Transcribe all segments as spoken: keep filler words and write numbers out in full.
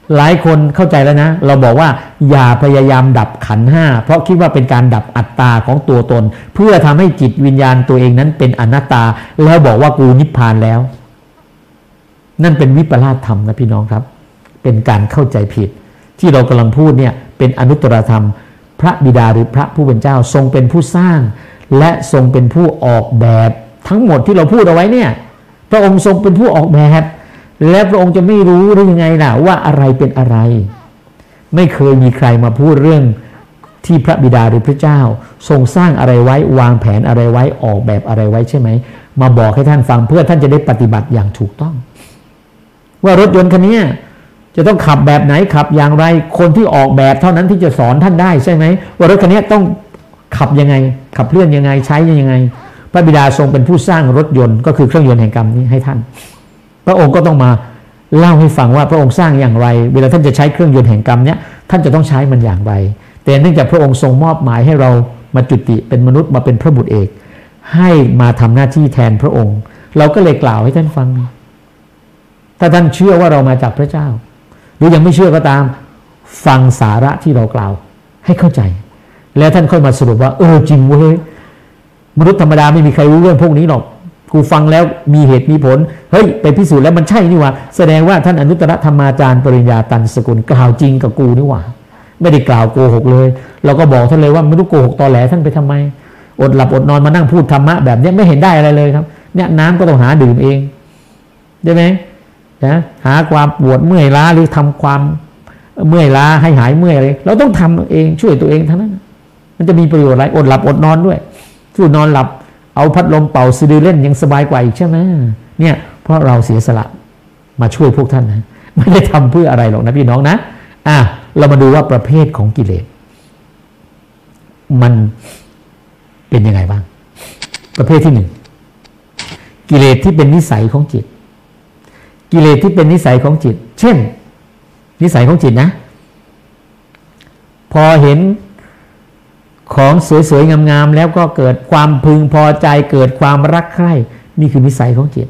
หลายคนเข้าใจแล้วนะเราบอกว่าอย่าพยายามดับขันธ์ห้าเพราะคิดว่าเป็นการดับอัตตาของตัวตนเพื่อทำให้จิตวิญญาณตัวเองนั้นเป็นอนัตตาแล้วบอกว่ากูนิพพานแล้วนั่นเป็นวิปลาสธรรมนะพี่น้องครับเป็นการเข้าใจผิดที่เรากำลังพูดเนี่ยเป็นอนุตตรธรรมพระบิดาหรือพระผู้เป็นเจ้าทรงเป็นผู้สร้างและทรงเป็นผู้ออกแบบทั้งหมดที่เราพูดเอาไว้เนี่ยพระองค์ทรงเป็นผู้ออกแบบและพระองค์จะไม่รู้ได้ยังไงล่ะว่าอะไรเป็นอะไรไม่เคยมีใครมาพูดเรื่องที่พระบิดาหรือพระเจ้าทรงสร้างอะไรไว้วางแผนอะไรไว้ออกแบบอะไรไว้ใช่ไหมมาบอกให้ท่านฟังเพื่อท่านจะได้ปฏิบัติอย่างถูกต้องว่ารถยนต์คันนี้จะต้องขับแบบไหนขับอย่างไรคนที่ออกแบบเท่านั้นที่จะสอนท่านได้ใช่ไหมว่ารถคันนี้ต้องขับยังไงขับเคลื่อนยังไงใช้ยังไงพระบิดาทรงเป็นผู้สร้างรถยนต์ก็คือเครื่องยนต์แห่งกรรมนี้ให้ท่านพระองค์ก็ต้องมาเล่าให้ฟังว่าพระองค์สร้างอย่างไรเวลาท่านจะใช้เครื่องยนต์แห่งกรรมเนี้ยท่านจะต้องใช้มันอย่างไรแต่เนื่องจากพระองค์ทรงมอบหมายให้เรามาจุติเป็นมนุษย์มาเป็นพระบุตรเอกให้มาทำหน้าที่แทนพระองค์เราก็เลยกล่าวให้ท่านฟังถ้าท่านเชื่อว่าเรามาจากพระเจ้าหรือยังไม่เชื่อก็ตามฟังสาระที่เรากล่าวให้เข้าใจแล้วท่านค่อยมาสรุปว่าเออจริงเว้ยมนุษย์ธรรมดาไม่มีใครรู้เรื่องพวกนี้หรอกกูฟังแล้วมีเหตุมีผลเฮ้ยไปพิสูจน์แล้วมันใช่นี่หว่าแสดงว่าท่านอนุตตรธรรมาจารย์ปริญญาตันสกุลกล่าวจริงกับกูนี่หว่าไม่ได้กล่าวโกหกเลยเราก็บอกท่านเลยว่าไม่รู้โกหกตอแหลท่านไปทำไมอดหลับอดนอนมานั่งพูดธรรมะแบบนี้ไม่เห็นได้อะไรเลยครับเนี่ยน้ำก็ต้องหาดื่มเองใช่ไหมนะหาความปวดเมื่อยล้าหรือทำความเมื่อยล้าให้หายเมื่อยอะไรเราต้องทำเองช่วยตัวเองทั้งนั้นมันจะมีประโยชน์อะไรอดหลับอดนอนด้วยสู้นอนหลับเอาพัดลมเป่าสะดือเล่นยังสบายกว่าอีกใช่ไหมเนี่ยเพราะเราเสียสละมาช่วยพวกท่านนะไม่ได้ทำเพื่ออะไรหรอกนะพี่น้องนะอ่ะเรามาดูว่าประเภทของกิเลสมันเป็นยังไงบ้างประเภทที่หนึ่งกิเลสที่เป็นนิสัยของจิตกิเลสที่เป็นนิสัยของจิตเช่นนิสัยของจิตนะพอเห็นของสวยๆงามๆแล้วก็เกิดความพึงพอใจเกิดความรักใคร่นี่คือนิสัยของจิต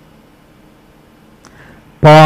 พอ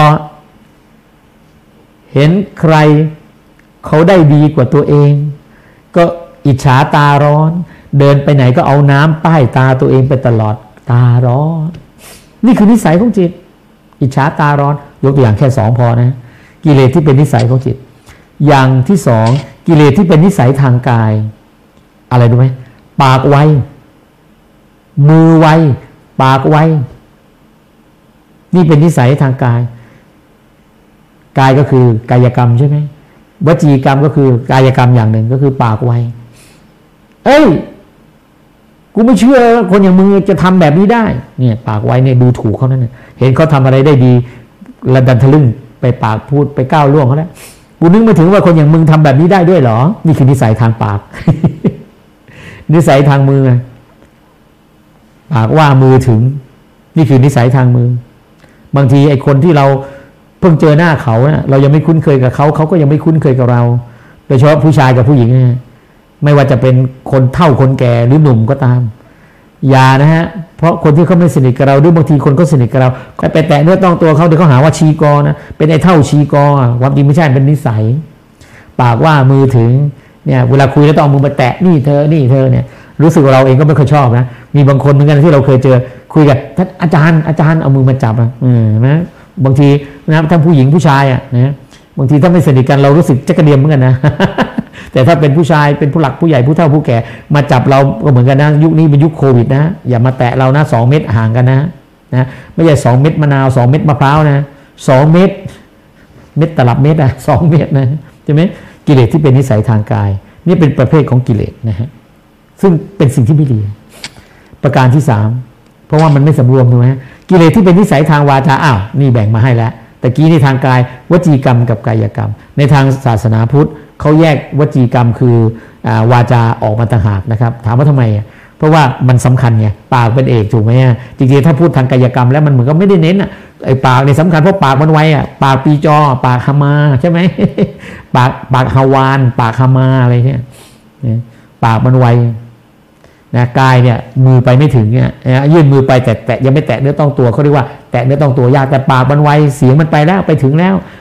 เห็นใครเขาได้ดีกว่าตัวเองก็อิจฉาตาร้อนเดินไปไหนก็เอาน้ำป้ายตาตัวเองไปตลอดตาร้อนนี่คือนิสัยของจิตอิจฉาตาร้อนยกตัวอย่างแค่สองพอนะกิเลสที่เป็นนิสัยของจิตอย่างที่สองกิเลสที่เป็นนิสัยทางกายอะไรรู้ไหมปากไวมือไวปากไวนี่เป็นนิสัยทางกายกายก็คือกายกรรมใช่ไหมวจีกรรมก็คือกายกรรมอย่างหนึ่งก็คือปากไวเอ้ยกูไม่เชื่อคนอย่างมึงจะทำแบบนี้ได้เนี่ยปากไวเนี่ยดูถูกเขานั่นเนี่ยเห็นเขาทำอะไรได้ดีระดันทะลึ่งไปปากพูดไปก้าวล่วงเขาแล้วกูนึกไม่ถึงว่าคนอย่างมึงทำแบบนี้ได้ด้วยเหรอนี่คือนิสัยทางปาก นิสัยทางมือปากว่ามือถึงนี่คือนิสัยทางมือบางทีไอ้คนที่เราเพิ่งเจอหน้าเขาเนี่ยเรายังไม่คุ้นเคยกับเขาเขาก็ยังไม่คุ้นเคยกับเราโดยเฉพาะผู้ชายกับผู้หญิงเนี่ยไม่ว่าจะเป็นคนเฒ่าคนแก่หรือหนุ่มก็ตามอย่านะฮะเพราะคนที่เขาไม่สนิทกับเราหรือบางทีคนก็สนิทกับเราไปแตะเนื้อต้องตัวเขาเดี๋ยวเขาหาว่าชีกอนะเป็นไอ้เท่าชีกอความจริงไม่ใช่เป็นนิสัยปากว่ามือถึงเนี่ยเวลาคุยแล้วต้องเอามือมาแตะนี่เธอนี่เธอเนี่ยรู้สึกว่าเราเองก็ไม่ค่อยชอบนะมีบางคนเหมือนกันที่เราเคยเจอคุยกับท่านอาจารย์อาจารย์เอามือมาจับอ่ะอืมนะบางทีนะทั้งผู้หญิงผู้ชายอ่ะนะบางทีถ้าไม่สนิทกันเรารู้สึกจักระเดียมเหมือนกันนะ แต่ถ้าเป็นผู้ชายเป็นผู้หลักผู้ใหญ่ผู้เฒ่าผู้แก่มาจับเราก็เหมือนกันนะยุคนี้เป็นยุคโควิดนะอย่ามาแตะเรานะสองเมตรห่างกันนะนะไม่ใช่สองเม็ดมะนาวสองเม็ดมะพร้าวนะสองเม็ดเม็ดตลับเม็ดอ่ะสองเม็ดนะใช่ไหมกิเลสที่เป็นนิสัยทางกายนี่เป็นประเภทของกิเลสนะฮะซึ่งเป็นสิ่งที่ไม่ดีประการที่สามเพราะว่ามันไม่สำรวมถูกไหมกิเลสที่เป็นนิสัยทางวาจาอ้าวนี่แบ่งมาให้แล้วแต่กี้ในทางกายวจีกรรมกับกายกรรมในทางศาสนาพุทธเขาแยกวจีกรรมคือวาจาออกมาต่างหากนะครับถามว่าทำไมเพราะว่ามันสำคัญไงปากเป็นเอกถูกไหมจริงๆถ้าพูดทางกายกรรมแล้วมันเหมือนก็ไม่ได้เน้นอ่ะไอ้ปากเนี่ยสำคัญเพราะปากมันไวอ่ะปากปีจอปากฮามาใช่ไหม ปากปากฮาวานปากฮามาอะไรเนี่ยปากมันไวนะกายเนี่ยมือไปไม่ถึงเนี่ยยื่นมือไปแต่แตะยังไม่แตะเนื้อต้องตัวเขาเรียกว่าแตะเนื้อต้องตัวยากแต่ปากมันไวเสียงมันไปแล้วไปถึงแล้ว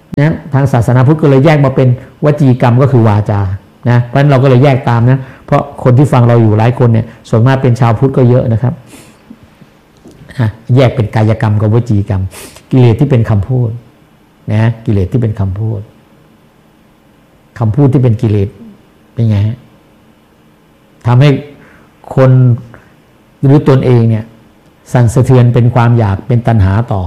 นะทางศาสนาพุทธก็เลยแยกมาเป็นวจีกรรมก็คือวาจานะเพราะฉะนั้นเราก็เลยแยกตามนะเพราะคนที่ฟังเราอยู่หลายคนเนี่ยส่วนมากเป็นชาวพุทธก็เยอะนะครับแยกเป็นกายกรรมกับวจีกรรมกิเลสที่เป็นคำพูดนะกิเลสที่เป็นคำพูดคำพูดที่เป็นกิเลสเป็นไงฮะทำให้คนหรือตนเองเนี่ยสั่นสะเทือนเป็นความอยากเป็นตัณหาต่อ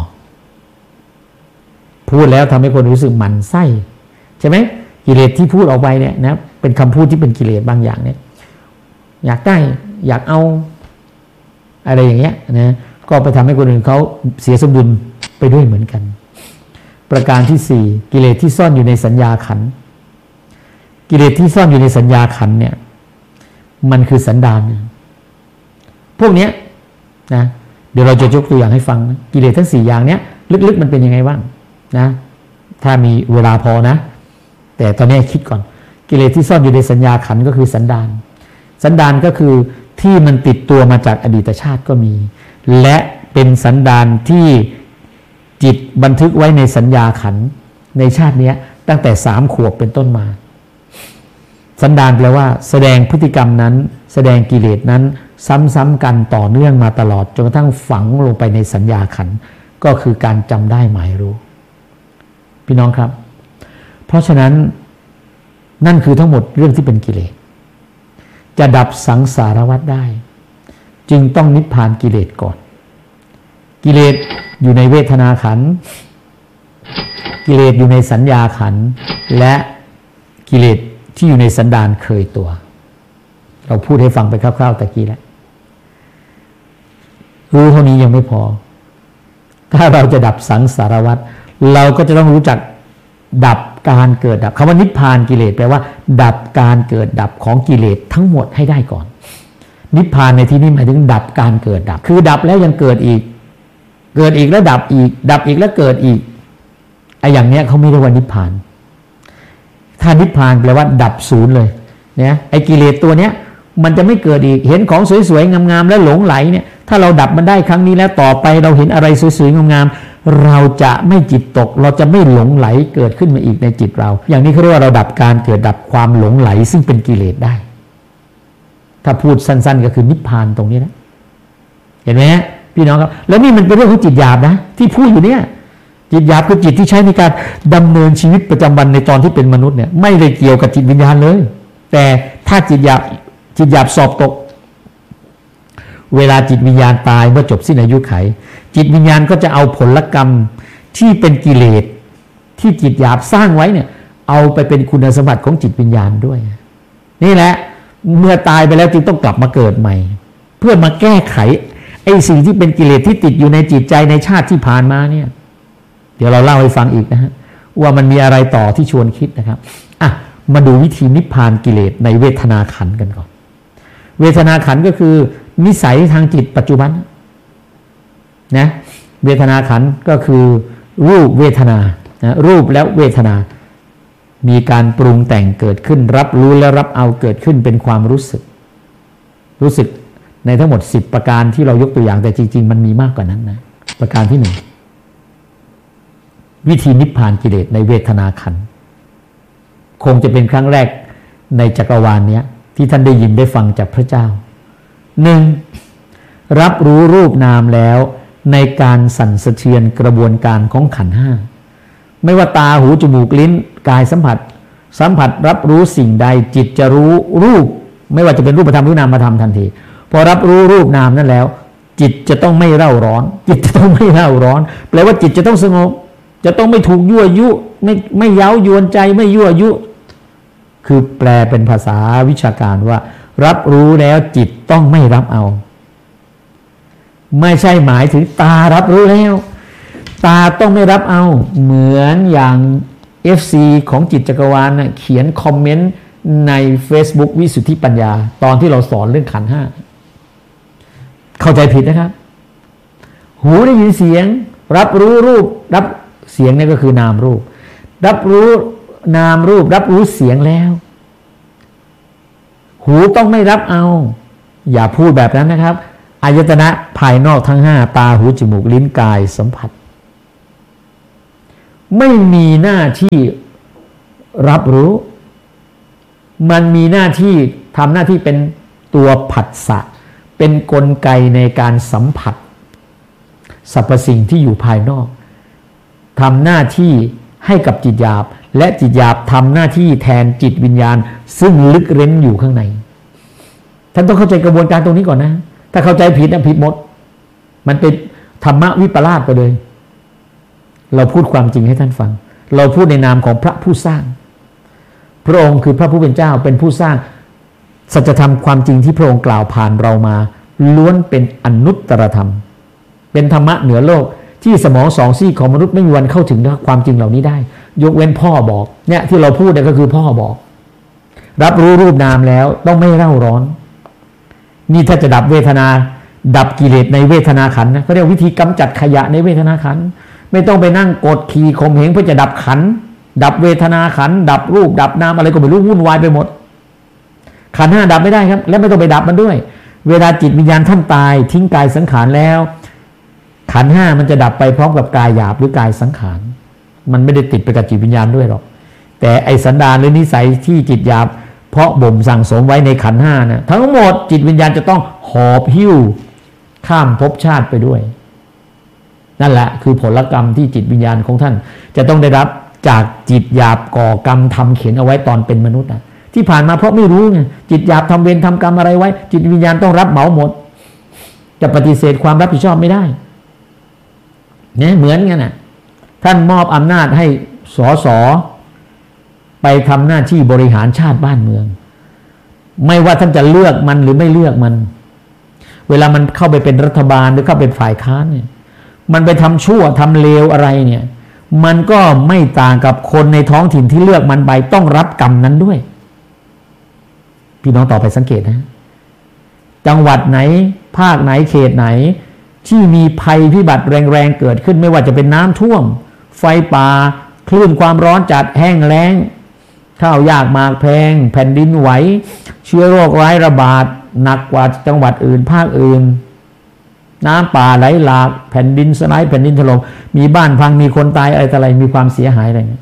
พูดแล้วทำให้คนรู้สึกหมั่นไส้ใช่ไหมกิเลสที่พูดออกไปเนี่ยนะเป็นคำพูดที่เป็นกิเลสบางอย่างเนี่ยอยากได้อยากเอาอะไรอย่างเงี้ยนะก็ไปทำให้คนอื่นเขาเสียสมดุลไปด้วยเหมือนกันประการที่สี่กิเลสที่ซ่อนอยู่ในสัญญาขันธ์กิเลสที่ซ่อนอยู่ในสัญญาขันธ์เนี่ยมันคือสันดานพวกเนี้ยนะเดี๋ยวเราจะยกตัวอย่างให้ฟังนะกิเลสทั้งสี่อย่างเนี้ยลึกๆมันเป็นยังไงบ้างนะถ้ามีเวลาพอนะแต่ตอนนี้คิดก่อนกิเลสที่ซ่อนอยู่ในสัญญาขันธ์ก็คือสันดานสันดานก็คือที่มันติดตัวมาจากอดีตชาติก็มีและเป็นสันดานที่จิตบันทึกไว้ในสัญญาขันธ์ในชาตินี้ตั้งแต่สามขวบเป็นต้นมาสันดานแปลว่าแสดงพฤติกรรมนั้นแสดงกิเลสนั้นซ้ำๆกันต่อเนื่องมาตลอดจนกระทั่งฝังลงไปในสัญญาขันธ์ก็คือการจำได้หมายรู้พี่น้องครับเพราะฉะนั้นนั่นคือทั้งหมดเรื่องที่เป็นกิเลสจะดับสังสารวัฏได้จึงต้องนิพพานกิเลสก่อนกิเลสอยู่ในเวทนาขันธ์กิเลสอยู่ในสัญญาขันธ์และกิเลสที่อยู่ในสันดานเคยตัวเราพูดให้ฟังไปคร่าวๆตะกี้แล้วรู้เท่านี้ยังไม่พอถ้าเราจะดับสังสารวัฏเราก็จะต้องรู้จักดับการเกิดดับคำว่านิพพานกิเลสแปลว่าดับการเกิดดับของกิเลสทั้งหมดให้ได้ก่อนนิพพานในที่นี้หมายถึงดับการเกิดดับคือดับแล้วยังเกิดอีกเกิดอีกแล้วดับอีกดับอีกแล้วเกิดอีกไอ้อย่างเนี้ยเขาไม่เรียกว่านิพพานถ้านิพพานแปลว่าดับศูนย์เลยเนี่ยไอ้กิเลสตัวเนี้ยมันจะไม่เกิดอีกเห็นของสวยๆงามๆแล้วหลงไหลเนี่ยถ้าเราดับมันได้ครั้งนี้แล้วต่อไปเราเห็นอะไรสวยๆงามๆเราจะไม่จิตตกเราจะไม่หลงไหลเกิดขึ้นมาอีกในจิตเราอย่างนี้เขาเรียกว่าเราดับการเกิดดับความหลงไหลซึ่งเป็นกิเลสได้ถ้าพูดสั้นๆก็คือนิพพานตรงนี้นะเห็นไหมพี่น้องครับแล้วนี่มันเป็นเรื่องของจิตหยาบนะที่พูดอยู่เนี่ยจิตหยาบคือจิตที่ใช้ในการดำเนินชีวิตประจำวันในตอนที่เป็นมนุษย์เนี่ยไม่ได้เกี่ยวกับจิตวิญญาณเลยแต่ถ้าจิตหยาบจิตหยาบสอบตกเวลาจิตวิญญาณตายเมื่อจบสิ้นอายุไขจิตวิญญาณก็จะเอาผลกรรมที่เป็นกิเลสที่จิตหยาบสร้างไว้เนี่ยเอาไปเป็นคุณสมบัติของจิตวิญญาณด้วยนี่แหละเมื่อตายไปแล้วจึงต้องกลับมาเกิดใหม่เพื่อมาแก้ไขไอ้สิ่งที่เป็นกิเลสที่ติดอยู่ในจิตใจในชาติที่ผ่านมาเนี่ยเดี๋ยวเราเล่าให้ฟังอีกนะฮะว่ามันมีอะไรต่อที่ชวนคิดนะครับอ่ะมาดูวิธีนิพพานกิเลสในเวทนาขันธ์กันก่อนเวทนาขันธ์ก็คือนิสัยทางจิตปัจจุบันนะเวทนาขันธ์ก็คือรูปเวทนานะรูปแล้วเวทนามีการปรุงแต่งเกิดขึ้นรับรู้และรับเอาเกิดขึ้นเป็นความรู้สึกรู้สึกในทั้งหมดสิบประการที่เรายกตัวอย่างแต่จริงๆมันมีมากกว่านั้นนะประการที่หนึ่งวิธีนิพพานกิเลสในเวทนาขันธ์คงจะเป็นครั้งแรกในจักรวาลนี้ที่ท่านได้ยินได้ฟังจากพระเจ้าหนึ่งรับรู้รูปนามแล้วในการสั่นสะเทือนกระบวนการของขันธ์ห้าไม่ว่าตาหูจมูกลิ้นกายสัมผัสสัมผัสรับรู้สิ่งใดจิตจะรู้รูปไม่ว่าจะเป็นรูปธรรมหรือนามธรรมทันทีพอรับรู้รูปนามนั้นแล้วจิตจะต้องไม่เร่าร้อนจิตจะต้องไม่เร่าร้อนแปลว่าจิตจะต้องสงบจะต้องไม่ถูกยั่วยุไม่ไม่เย้ายวนใจไม่ยั่วยุคือแปลเป็นภาษาวิชาการว่ารับรู้แล้วจิตต้องไม่รับเอาไม่ใช่หมายถึงตารับรู้แล้วตาต้องไม่รับเอาเหมือนอย่าง เอฟ ซี ของจิตจักรวาลนะเขียนคอมเมนต์ใน Facebook วิสุทธิปัญญาตอนที่เราสอนเรื่องขันธ์ห้าเข้าใจผิดนะครับหูได้ยินเสียงรับรู้รูปรับเสียงนี่ก็คือนามรูปรับรู้นามรูปรับรู้เสียงแล้วหูต้องไม่รับเอาอย่าพูดแบบนั้นนะครับอายตนะภายนอกทั้งห้าตาหูจมูกลิ้นกายสัมผัสไม่มีหน้าที่รับรู้มันมีหน้าที่ทำหน้าที่เป็นตัวผัสสะเป็นกลไกในการสัมผัสสรรพสิ่งที่อยู่ภายนอกทำหน้าที่ให้กับจิตหยาบและจิตหยาบทำหน้าที่แทนจิตวิญญาณซึ่งลึกเร้นอยู่ข้างในท่านต้องเข้าใจกระบวนการตรงนี้ก่อนนะถ้าเข้าใจผิดนะผิดหมดมันเป็นธรรมวิปลาสไปเลยเราพูดความจริงให้ท่านฟังเราพูดในนามของพระผู้สร้างพระองค์คือพระผู้เป็นเจ้าเป็นผู้สร้างสัจธรรมความจริงที่พระองค์กล่าวผ่านเรามาล้วนเป็นอนุตตรธรรมเป็นธรรมะเหนือโลกที่สมองสองซีกของมนุษย์ไม่มีวันเข้าถึงความจริงเหล่านี้ได้ยกเว้นพ่อบอกเนี่ยที่เราพูดเนี่ยก็คือพ่อบอกรับรู้รูปนามแล้วต้องไม่เร่าร้อนนี่ถ้าจะดับเวทนาดับกิเลสในเวทนาขันธ์นะเขาเรียกวิธีกำจัดขยะในเวทนาขันธ์ไม่ต้องไปนั่งกดขี่ข่มเหงเพื่อจะดับขันธ์ดับเวทนาขันธ์ดับรูปดับนามอะไรก็ไม่รู้วุ่นวายไปหมดขันธ์ห้าดับไม่ได้ครับและไม่ต้องไปดับมันด้วยเวลาจิตวิญญาณท่านตายทิ้งกายสังขารแล้วขันธ์ห้ามันจะดับไปพร้อมกับกายหยาบหรือกายสังขารมันไม่ได้ติดไปกับจิตวิญญาณด้วยหรอกแต่ไอ้สันดานหรือนิสัยที่จิตหยาบเพราะบ่มสั่งสมไว้ในขันธ์ห้านะทั้งหมดจิตวิญญาณจะต้องหอบหิ้วข้ามภพชาติไปด้วยนั่นแหละคือผลกรรมที่จิตวิญญาณของท่านจะต้องได้รับจากจิตหยาบก่อกรรมทำเขียนเอาไว้ตอนเป็นมนุษย์นะที่ผ่านมาเพราะไม่รู้ไงจิตหยาบทำเวรทำกรรมอะไรไว้จิตวิญญาณต้องรับเหมาหมดจะปฏิเสธความรับผิดชอบไม่ได้เนี่ยเหมือนกันนะท่านมอบอำนาจให้สสไปทำหน้าที่บริหารชาติบ้านเมืองไม่ว่าท่านจะเลือกมันหรือไม่เลือกมันเวลามันเข้าไปเป็นรัฐบาลหรือเข้าเป็นฝ่ายค้านเนี่ยมันไปทำชั่วทำเลวอะไรเนี่ยมันก็ไม่ต่างกับคนในท้องถิ่นที่เลือกมันไปต้องรับกรรมนั้นด้วยพี่น้องต่อไปสังเกตนะจังหวัดไหนภาคไหนเขตไหนที่มีภัยพิบัติแรงๆเกิดขึ้นไม่ว่าจะเป็นน้ำท่วมไฟป่าคลื่นความร้อนจัดแห้งแล้งข้าวยากหมากแพงแผ่นดินไหวเชื้อโรคร้ายระบาดหนักกว่าจังหวัดอื่นภาคอื่นน้ำป่าไหลหลากแผ่นดินสไลด์แผ่นดินถล่มมีบ้านพังมีคนตายอะไรต่ออะไรมีความเสียหายอะไรเนี่ย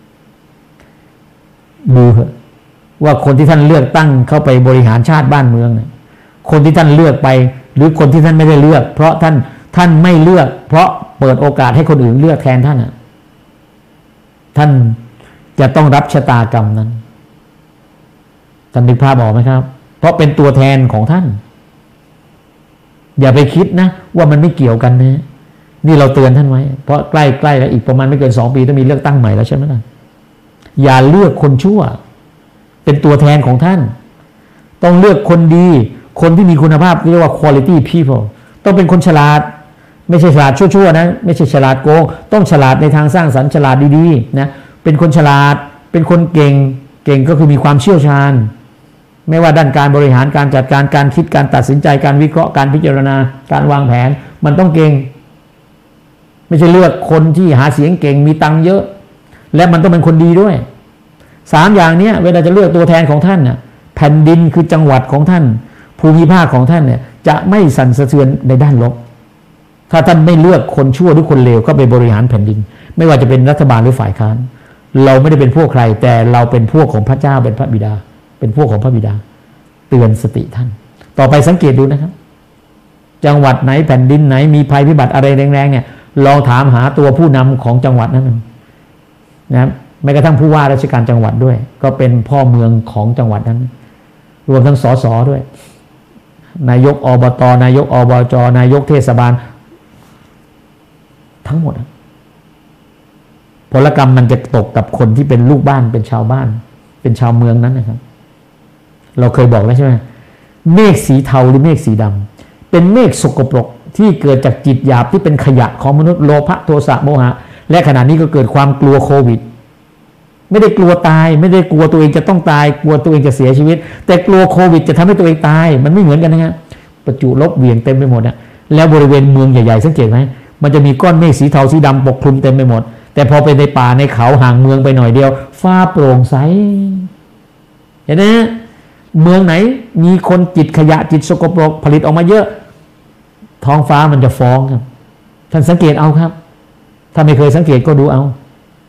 ดูเถอะว่าคนที่ท่านเลือกตั้งเข้าไปบริหารชาติบ้านเมืองเนี่ยคนที่ท่านเลือกไปหรือคนที่ท่านไม่ได้เลือกเพราะท่านท่านไม่เลือกเพราะเปิดโอกาสให้คนอื่นเลือกแทนท่านอ่ะท่านจะต้องรับชะตากรรมนั้นท่านนึกภาพออกไหมครับเพราะเป็นตัวแทนของท่านอย่าไปคิดนะว่ามันไม่เกี่ยวกันนะนี่เราเตือนท่านไว้เพราะใกล้ๆแล้วอีกประมาณไม่เกินสองปีต้องมีเลือกตั้งใหม่แล้วใช่ไหมล่ะอย่าเลือกคนชั่วเป็นตัวแทนของท่านต้องเลือกคนดีคนที่มีคุณภาพเรียกว่า quality people ต้องเป็นคนฉลาดไม่ใช่ฉลาดชั่วๆนะไม่ใช่ฉลาดโกงต้องฉลาดในทางสร้างสรรค์ฉลาดดีๆนะเป็นคนฉลาดเป็นคนเก่งเก่งก็คือมีความเชี่ยวชาญไม่ว่าด้านการบริหารการจัดการการคิดการตัดสินใจการวิเคราะห์การพิจารณาการวางแผนมันต้องเก่งไม่ใช่เลือกคนที่หาเสียงเก่งมีตังค์เยอะและมันต้องเป็นคนดีด้วยสามอย่างนี้เวลาจะเลือกตัวแทนของท่านน่ะแผ่นดินคือจังหวัดของท่านภูมิภาคของท่านเนี่ยจะไม่สั่นสะเทือนในด้านลบถ้าท่านไม่เลือกคนชั่วหรือคนเลวก็ไปบริหารแผ่นดินไม่ว่าจะเป็นรัฐบาลหรือฝ่ายค้านเราไม่ได้เป็นพวกใครแต่เราเป็นพวกของพระเจ้าเป็นพระบิดาเป็นพวกของพระบิดาเตือนสติท่านต่อไปสังเกตดูนะครับจังหวัดไหนแผ่นดินไหนมีภัยพิบัติอะไรแรงๆเนี่ยลองถามหาตัวผู้นำของจังหวัดนั้นนะแม้กระทั่งผู้ว่าราชการจังหวัดด้วยก็เป็นพ่อเมืองของจังหวัดนั้นรวมทั้งสสด้วยนายกอบตนายกอบจนายกเทศบาลทั้งหมดผลกรรมมันจะตกกับคนที่เป็นลูกบ้านเป็นชาวบ้านเป็นชาวเมืองนั้นนะครับเราเคยบอกแล้วใช่ไหมเมฆสีเทาหรือเมฆสีดำเป็นเมฆสกปรกที่เกิดจากจิตหยาบที่เป็นขยะของมนุษย์โลภะโทสะโมหะและขณะนี้ก็เกิดความกลัวโควิดไม่ได้กลัวตายไม่ได้กลัวตัวเองจะต้องตายกลัวตัวเองจะเสียชีวิตแต่กลัวโควิดจะทำให้ตัวเองตายมันไม่เหมือนกันนะฮะประจุลบเหวี่ยงเต็มไปหมดอ่ะแล้วบริเวณเมืองใหญ่ๆสังเกตไหมมันจะมีก้อนเมฆสีเทาสีดำปกคลุมเต็มไปหมดแต่พอไปในป่าในเขาห่างเมืองไปหน่อยเดียวฟ้าโปร่งใสเห็นไหมเมืองไหนมีคนจิตขยะจิตสกปรกผลิตออกมาเยอะท้องฟ้ามันจะฟ้องครับท่านสังเกตเอาครับถ้าไม่เคยสังเกตก็ดูเอา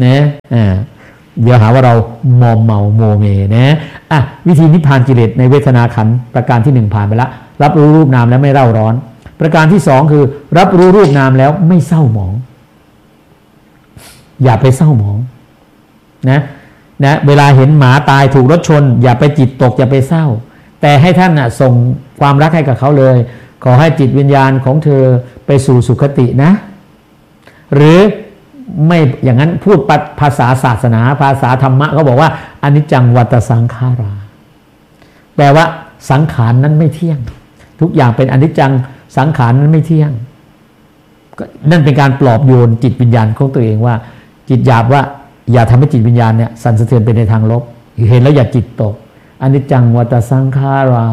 นะอ่าเดี๋ยวหาว่าเรามอมเมาโมเมนะอ่ะวิธีนิพพานกิเลสในเวทนาขันธ์ประการที่หนึ่งผ่านไปละรับรู้รูปนามแล้วไม่เร่าร้อนประการที่สองคือรับรู้รูปนามแล้วไม่เศร้าหมองอย่าไปเศร้าหมองนะนะเวลาเห็นหมาตายถูกรถชนอย่าไปจิตตกอย่าไปเศร้าแต่ให้ท่านน่ะส่งความรักให้กับเขาเลยขอให้จิตวิญญาณของเธอไปสู่สุคตินะหรือไม่อย่างนั้นพูดภาษาศาสนาภาษาธรรมะเขาบอกว่าอนิจจังวัฏสังขาราแปลว่าสังขารนั้นไม่เที่ยงทุกอย่างเป็นอนิจจังสังขารนั้นไม่เที่ยงนั่นเป็นการปลอบโยนจิตวิญญาณของตัวเองว่าจิตหยาบว่าอย่าทำให้จิตวิญญาณเนี่ยสั่นสะเทือนไปในทางลบเห็นแล้วอย่าจิตตกอนิจจังวัฏสังขารา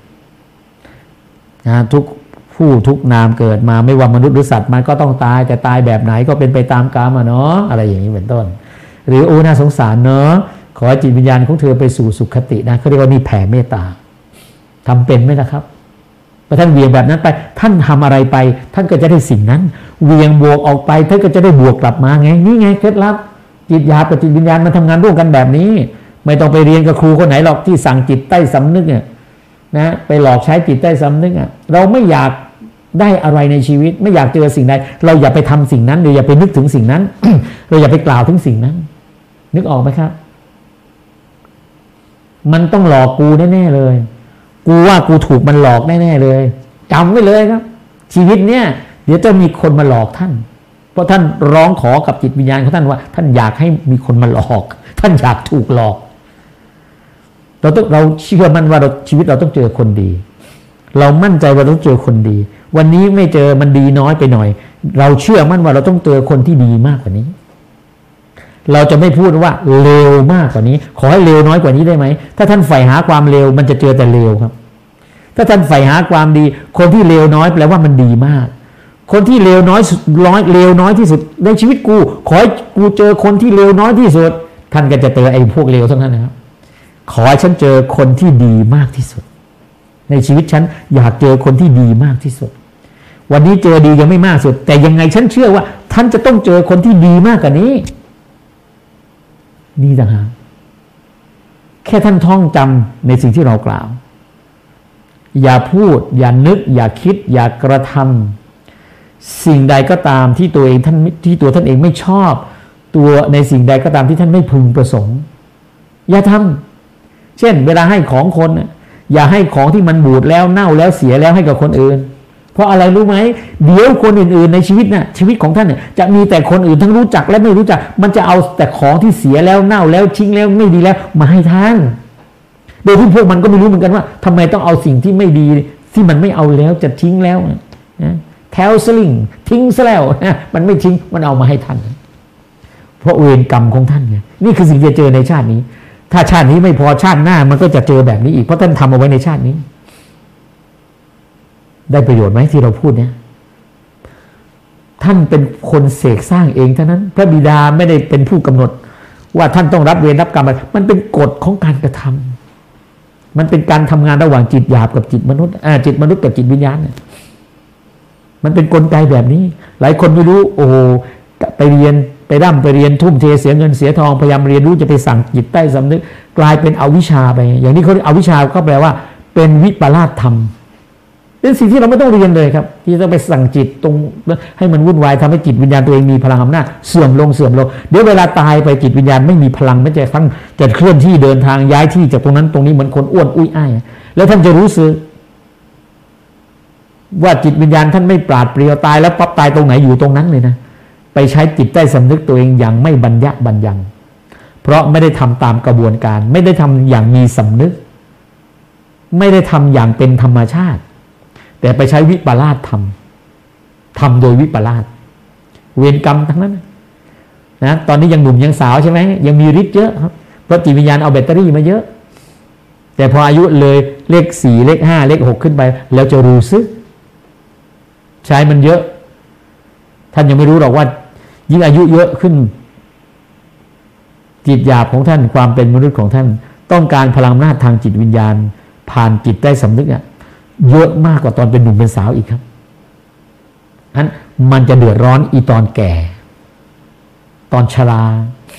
นะทุกผู้ทุกนามเกิดมาไม่ว่ามนุษย์หรือสัตว์มันก็ต้องตายแต่ตายแบบไหนก็เป็นไปตามกรรมอะเนาะอะไรอย่างนี้เป็นต้นหรือโอ้น่าสงสารเนาะขอให้จิตวิญญาณของเธอไปสู่สุขตินะเขาเรียกว่านี่แผ่เมตตาทำเป็นไหมนะครับพอท่านเวียงแบบนั้นไปท่านทำอะไรไปท่านก็จะได้สิ่งนั้นเวียงบวกออกไปท่านก็จะได้บวกกลับมาไงนี่ไงเคล็ดลับจิตหยาบกับจิตวิญญาณมันทำงานร่วมกันแบบนี้ไม่ต้องไปเรียนกับครูคนไหนหรอกที่สั่งจิตใต้สำนึกเนี่ยนะไปหลอกใช้จิตใต้สำนึกอ่ะเราไม่อยากได้อะไรในชีวิตไม่อยากเจอสิ่งใดเราอย่าไปทำสิ่งนั้นหรืออย่าไปนึกถึงสิ่งนั้น เราอย่าไปกล่าวถึงสิ่งนั้นนึกออกไหมครับมันต้องหลอกกูแน่ๆเลยกูว่ากูถูกมันหลอกแน่ๆเลยจำไว้เลยครับชีวิตเนี่ยเดี๋ยวจะมีคนมาหลอกท่านเพราะท่านร้องขอกับจิตวิญญาณของท่านว่าท่านอยากให้มีคนมาหลอกท่านอยากถูกหลอกเราต้องเราเชื่อมั่นว่าเราชีวิตเราต้องเจอคนดีเรามั่นใจว่าเราต้องเจอคนดีวันนี้ไม่เจอมันดีน้อยไปหน่อยเราเชื่อมั่นว่าเราต้องเจอคนที่ดีมากกว่านี้เราจะไม่พูดว่าเลวมากกว่านี้ขอให้เลวน้อยกว่านี้ได้ไหมถ้าท่านใฝ่หาความเลวมันจะเจอแต่เลวครับถ้าท่านใฝ่หาความดีคนที่เลวน้อยแปลว่ามันดีมากคนที่เลวน้อยสุดร้อยเลวน้อยที่สุดในชีวิตกูขอให้กูเจอคนที่เลวน้อยที่สุดท่านก็จะเจอไอ้พวกเลวทั้งนั้นนะครับขอให้ฉันเจอคนที่ดีมากที่สุดในชีวิตฉันอยากเจอคนที่ดีมากที่สุดวันนี้เจอดียังไม่มากสุดแต่ยังไงฉันเชื่อว่าท่านจะต้องเจอคนที่ดีมากกว่านี้นี่ต่างหากแค่ท่านท่องจำในสิ่งที่เรากล่าวอย่าพูดอย่านึกอย่าคิดอย่ากระทำสิ่งใดก็ตามที่ตัวเองท่านที่ตัวท่านเองไม่ชอบตัวในสิ่งใดก็ตามที่ท่านไม่พึงประสงค์อย่าทำเช่นเวลาให้ของคนอย่าให้ของที่มันบูดแล้วเน่าแล้วเสียแล้วให้กับคนอื่นเพราะอะไรรู้ไหมเดี๋ยวคนอื่นๆในชีวิตน่ะชีวิตของท่านเนี่ยจะมีแต่คนอื่นทั้งรู้จักและไม่รู้จักมันจะเอาแต่ของที่เสียแล้วเน่าแล้วทิ้งแล้วไม่ดีแล้วมาให้ท่านโดยที่พวกมันก็ไม่รู้เหมือนกันว่าทำไมต้องเอาสิ่งที่ไม่ดีที่มันไม่เอาแล้วจะทิ้งแล้วนะแถวสลิงทิ้งซะแล้วนะมันไม่ทิ้งมันเอามาให้ท่านเพราะเวรกรรมของท่านไงนี่คือสิ่งที่จะเจอในชาตินี้ถ้าชาตินี้ไม่พอชาติหน้ามันก็จะเจอแบบนี้อีกเพราะท่านทำเอาไว้ในชาตินี้ได้ประโยชน์ไหมที่เราพูดเนี่ยท่านเป็นคนเสกสร้างเองเท่านั้นพระบิดาไม่ได้เป็นผู้กำหนดว่าท่านต้องรับเวรรับกรรมมันเป็นกฎของการกระทำมันเป็นการทำงานระหว่างจิตหยาบกับจิตมนุษย์อ่าจิตมนุษย์กับจิตวิญญาณเนี่ยมันเป็นกลไกแบบนี้หลายคนไม่รู้โอ้ไปเรียนไปร่ำไปเรียนทุ่มเทเสียเงินเสียทองพยายามเรียนรู้จะไปสั่งจิตใต้สำนึกกลายเป็นอวิชชาไปอย่างนี้เขาเรียกอวิชชาก็แปลว่าเป็นวิปลาสธรรมเป็นสิ่งที่เราไม่ต้องเรียนเลยครับที่ต้องไปสั่งจิตตรงให้มันวุ่นวายทำให้จิตวิญญาณตัวเองมีพลังอำนาจเสื่อมลงเสื่อมลงเดี๋ยวเวลาตายไปจิตวิญญาณไม่มีพลังไม่จะฟังจะเคลื่อนที่เดินทางย้ายที่จากตรงนั้นตรงนี้เหมือนคนอ้วนอุ้ยอ้ายแล้วท่านจะรู้สึกว่าจิตวิญญาณท่านไม่ปราดเปรียวตายแล้วปั๊บตายตรงไหนอยู่ตรงนั้นเลยนะไปใช้จิตใต้สำนึกตัวเองอย่างไม่บรรยะบรรยังเพราะไม่ได้ทำตามกระบวนการไม่ได้ทำอย่างมีสำนึกไม่ได้ทำอย่างเป็นธรรมชาติแต่ไปใช้วิปลาสทำทำโดยวิปลาสเวรกรรมทั้งนั้นนะตอนนี้ยังหนุ่มยังสาวใช่ไหมยังมีฤทธิ์เยอะครับเพราะจิตวิญญาณเอาแบตเตอรี่มาเยอะแต่พออายุเลยเลขสี่เลขห้าเลขหกขึ้นไปแล้วจะรู้สึกใช้มันเยอะท่านยังไม่รู้หรอกว่ายิ่งอายุเยอะขึ้นจิตหยาบของท่านความเป็นมนุษย์ของท่านต้องการพลังอำนาจทางจิตวิญญาณผ่านจิตใต้สำนึกอ่ะเยอะมากกว่าตอนเป็นหนุ่มเป็นสาวอีกครับอันมันจะเดือดร้อนอีตอนแก่ตอนชรา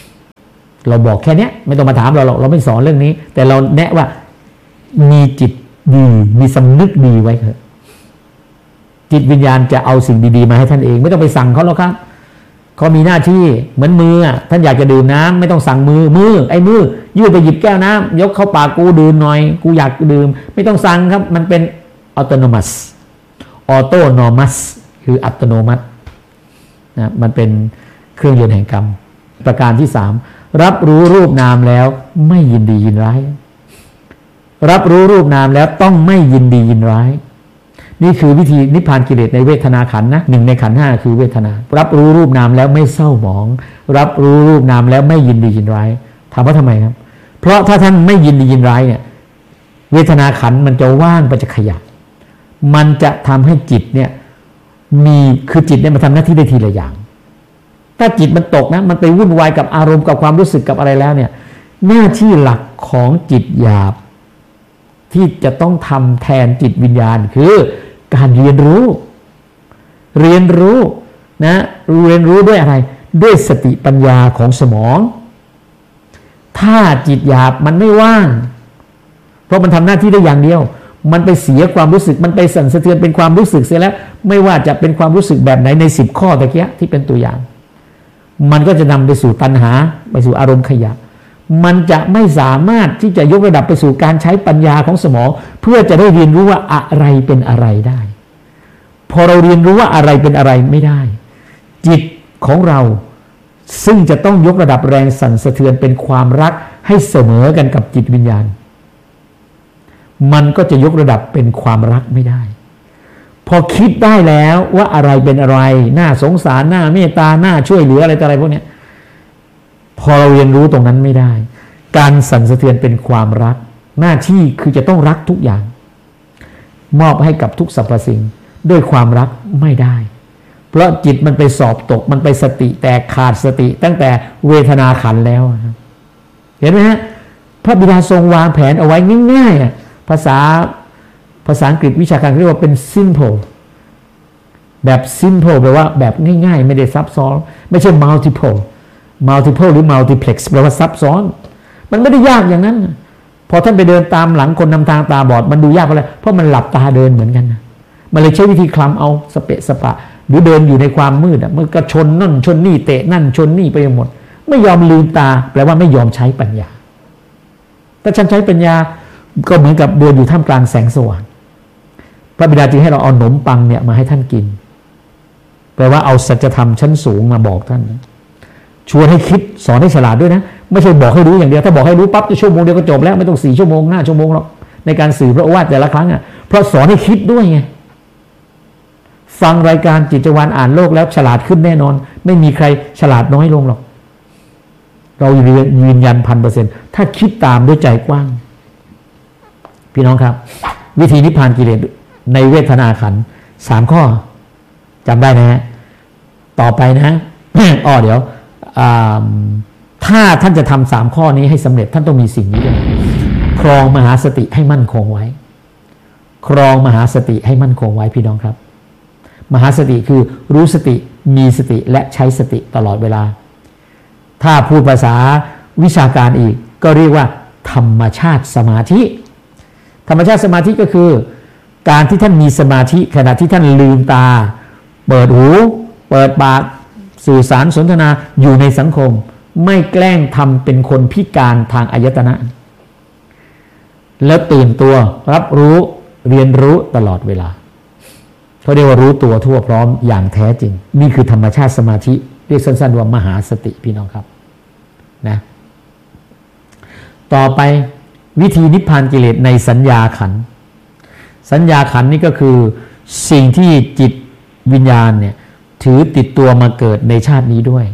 เราบอกแค่นี้ไม่ต้องมาถามเราหรอกเราไม่สอนเรื่องนี้แต่เราแนะว่ามีจิตดีมีสำนึกดีไว้เถอะจิตวิญญาณจะเอาสิ่งดีๆมาให้ท่านเองไม่ต้องไปสั่งเขาหรอกครับเขามีหน้าที่เหมือนมือท่านอยากจะดื่มน้ำไม่ต้องสั่งมือมือไอ้มือยื่นไปหยิบแก้วน้ำยกเข้าปากกูดื่มหน่อยกูอยากดื่มไม่ต้องสั่งครับมันเป็นอัตโนมัติออโตโนมัสคืออัตโนมัตินะมันเป็นเครื่องยนต์แห่งกรรมประการที่สามรับรู้รูปนามแล้วไม่ยินดียินร้ายรับรู้รูปนามแล้วต้องไม่ยินดียินร้ายนี่คือวิธีนิพพานกิเลสในเวทนาขันธ์นะหนึ่งในขันธ์ห้าคือเวทนารับรู้รูปนามแล้วไม่เศร้าหมองรับรู้รูปนามแล้วไม่ยินดียินร้ายถามว่าทำไมครับเพราะถ้าท่านไม่ยินดียินร้ายเนี่ยเวทนาขันธ์มันจะว่างมันจะขยับมันจะทำให้จิตเนี่ยมีคือจิตเนี่ยมันทำหน้าที่ได้ทีละอย่างถ้าจิตมันตกนะมันไปวุ่นวายกับอารมณ์กับความรู้สึกกับอะไรแล้วเนี่ยหน้าที่หลักของจิตหยาบที่จะต้องทำแทนจิตวิญญาณคือการเรียนรู้เรียนรู้นะเรียนรู้ด้วยอะไรด้วยสติปัญญาของสมองถ้าจิตหยาบมันไม่ว่างเพราะมันทำหน้าที่ได้อย่างเดียวมันไปเสียความรู้สึกมันไปสั่นสะเทือนเป็นความรู้สึกเสียแล้วไม่ว่าจะเป็นความรู้สึกแบบไหนในสิบข้อตะเกียที่เป็นตัวอย่างมันก็จะนำไปสู่ตัณหาไปสู่อารมณ์ขยะมันจะไม่สามารถที่จะยกระดับไปสู่การใช้ปัญญาของสมองเพื่อจะได้เรียนรู้ว่าอะไรเป็นอะไรได้พอเราเรียนรู้ว่าอะไรเป็นอะไรไม่ได้จิตของเราซึ่งจะต้องยกระดับแรงสั่นสะเทือนเป็นความรักให้เสมอกันกับจิตวิญญาณมันก็จะยกระดับเป็นความรักไม่ได้พอคิดได้แล้วว่าอะไรเป็นอะไรน่าสงสารน่าเมตตาน่าช่วยเหลืออะไรต่ออะไรพวกนี้พอเราเรียนรู้ตรงนั้นไม่ได้การสั่นสะเทือนเป็นความรักหน้าที่คือจะต้องรักทุกอย่างมอบให้กับทุกสรรพสิ่งด้วยความรักไม่ได้เพราะจิตมันไปสอบตกมันไปสติแตกขาดสติตั้งแต่เวทนาขันธ์แล้วเห็นไหมฮะพระบิดาทรงวางแผนเอาไว้ง่ายๆภาษาภาษาอังกฤษวิชาการเรียกว่าเป็น simple แบบ simple แปลว่าแบบง่ายๆไม่ได้ซับซ้อนไม่ใช่ multiple multiple หรือ multiplex แปลว่าซับซ้อนมันไม่ได้ยากอย่างนั้นพอท่านไปเดินตามหลังคนนำทางตาบอดมันดูยากเพราะอะไรเพราะมันหลับตาเดินเหมือนกันมันเลยใช้วิธีคลำเอาสเปะสปะหรือเดินอยู่ในความมืดมันก็ชนนั่นชนนี่เตะนั่นชนนี่ไปหมดไม่ยอมลืมตาแปลว่าไม่ยอมใช้ปัญญาถ้าฉันใช้ปัญญาก็เหมือนกับเดินอยู่ท่ามกลางแสงสว่างพระบิดาจึงให้เราเอาขนมปังเนี่ยมาให้ท่านกินแปลว่าเอาสัจธรรมชั้นสูงมาบอกท่านชวนให้คิดสอนให้ฉลาดด้วยนะไม่ใช่บอกให้รู้อย่างเดียวถ้าบอกให้รู้ปั๊บจะชั่วโมงเดียวก็จบแล้วไม่ต้องสี่ชั่วโมงห้าชั่วโมงหรอกในการสื่อพระโอวาทแต่ละครั้งอ่ะเพราะสอนให้คิดด้วยไงฟังรายการจิตวาลอ่านโลกแล้วฉลาดขึ้นแน่นอนไม่มีใครฉลาดน้อยลงหรอกเรายืนยันพันเปอร์เซ็นต์ถ้าคิดตามด้วยใจกว้างพี่น้องครับวิธีนิพพานกิเลสในเวทนาขันธ์สามข้อจำได้นะฮะต่อไปนะ อ้อเดี๋ยวถ้าท่านจะทำสามข้อนี้ให้สำเร็จท่านต้องมีสิ่งนี้ด้วยครองมหาสติให้มั่นคงไว้ครองมหาสติให้มั่นคงไว้พี่น้องครับมหาสติคือรู้สติมีสติและใช้สติตลอดเวลาถ้าพูดภาษาวิชาการอีกก็เรียกว่าธรรมชาติสมาธิธรรมชาติสมาธิก็คือการที่ท่านมีสมาธิขณะที่ท่านลืมตาเปิดหูเปิดปากสื่อสารสนทนาอยู่ในสังคมไม่แกล้งทำเป็นคนพิการทางอายตนะแล้วตื่นตัวรับรู้เรียนรู้ตลอดเวลาเขาเรียกว่ารู้ตัวทั่วพร้อมอย่างแท้จริงนี่คือธรรมชาติสมาธิเรียกสั้นๆว่ามหาสติพี่น้องครับนะต่อไปวิธีนิพพานกิเลสในสัญญาขันธ์สัญญาขันธ์นี่ก็คือสิ่งที่จิตวิญญาณเนี่ยถือติดตัวมาเกิดในชาตินี้ด้วย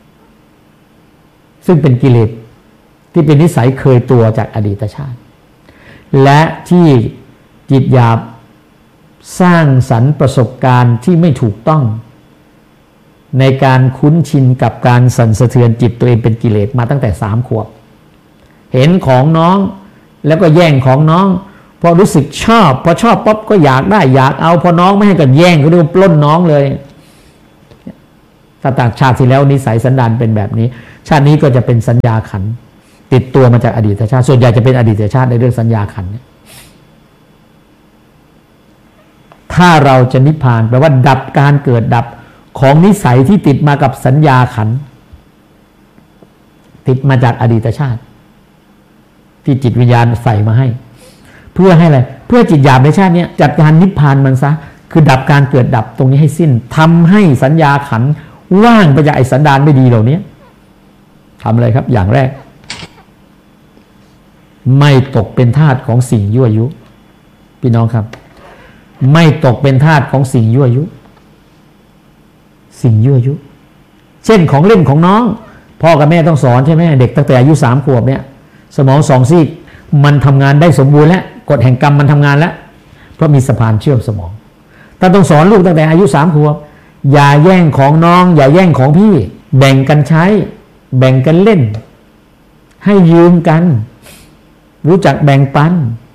ซึ่งเป็นกิเลสที่เป็นนิสัยเคยตัวจากอดีตชาติและที่จิตหยาบสร้างสรรค์ประสบการณ์ที่ไม่ถูกต้องในการคุ้นชินกับการสั่นสะเทือนจิตตัวเองเป็นกิเลสมาตั้งแต่สามขวบเห็นของน้องแล้วก็แย่งของน้องพอรู้สึกชอบพอชอบป๊อบก็อยากได้อยากเอาพอน้องไม่ให้กันแย่งก็เรียกว่าปล้นน้องเลยถ้าต่างชาติที่แล้วนิสัยสันดานเป็นแบบนี้ชาตินี้ก็จะเป็นสัญญาขันธ์ติดตัวมาจากอดีตชาติส่วนใหญ่จะเป็นอดีตชาติในเรื่องสัญญาขันธ์เนี่ยถ้าเราจะนิพพานแปลว่าดับการเกิดดับของนิสัยที่ติดมากับสัญญาขันธ์ติดมาจากอดีตชาติที่จิตวิญญาณใส่มาให้เพื่อให้อะไรเพื่อจิตหยาบในชาตินี้จัดการนิพพานมันซะคือดับการเกิดดับตรงนี้ให้สิ้นทำให้สัญญาขันธ์ว่างไปจากไอ้สันดานไม่ดีเหล่านี้ทำอะไรครับอย่างแรกไม่ตกเป็นทาสของสิ่งยั่วยุพี่น้องครับไม่ตกเป็นทาสของสิ่งยั่วยุสิ่งยั่วยุเช่นของเล่นของน้องพ่อกับแม่ต้องสอนใช่ไหมเด็กตั้งแต่อายุสามขวบเนี่ยสมองสองซีกมันทำงานได้สมบูรณ์แล้วกฎแห่งกรรมมันทำงานแล้วเพราะมีสะพานเชื่อมสมองถ้าต้องสอนลูกตั้งแต่อายุสามขวบอย่าแย่งของน้องอย่าแย่งของพี่แบ่งกันใช้แบ่งกันเล่นให้ยืมกันรู้จักแบ่งปัน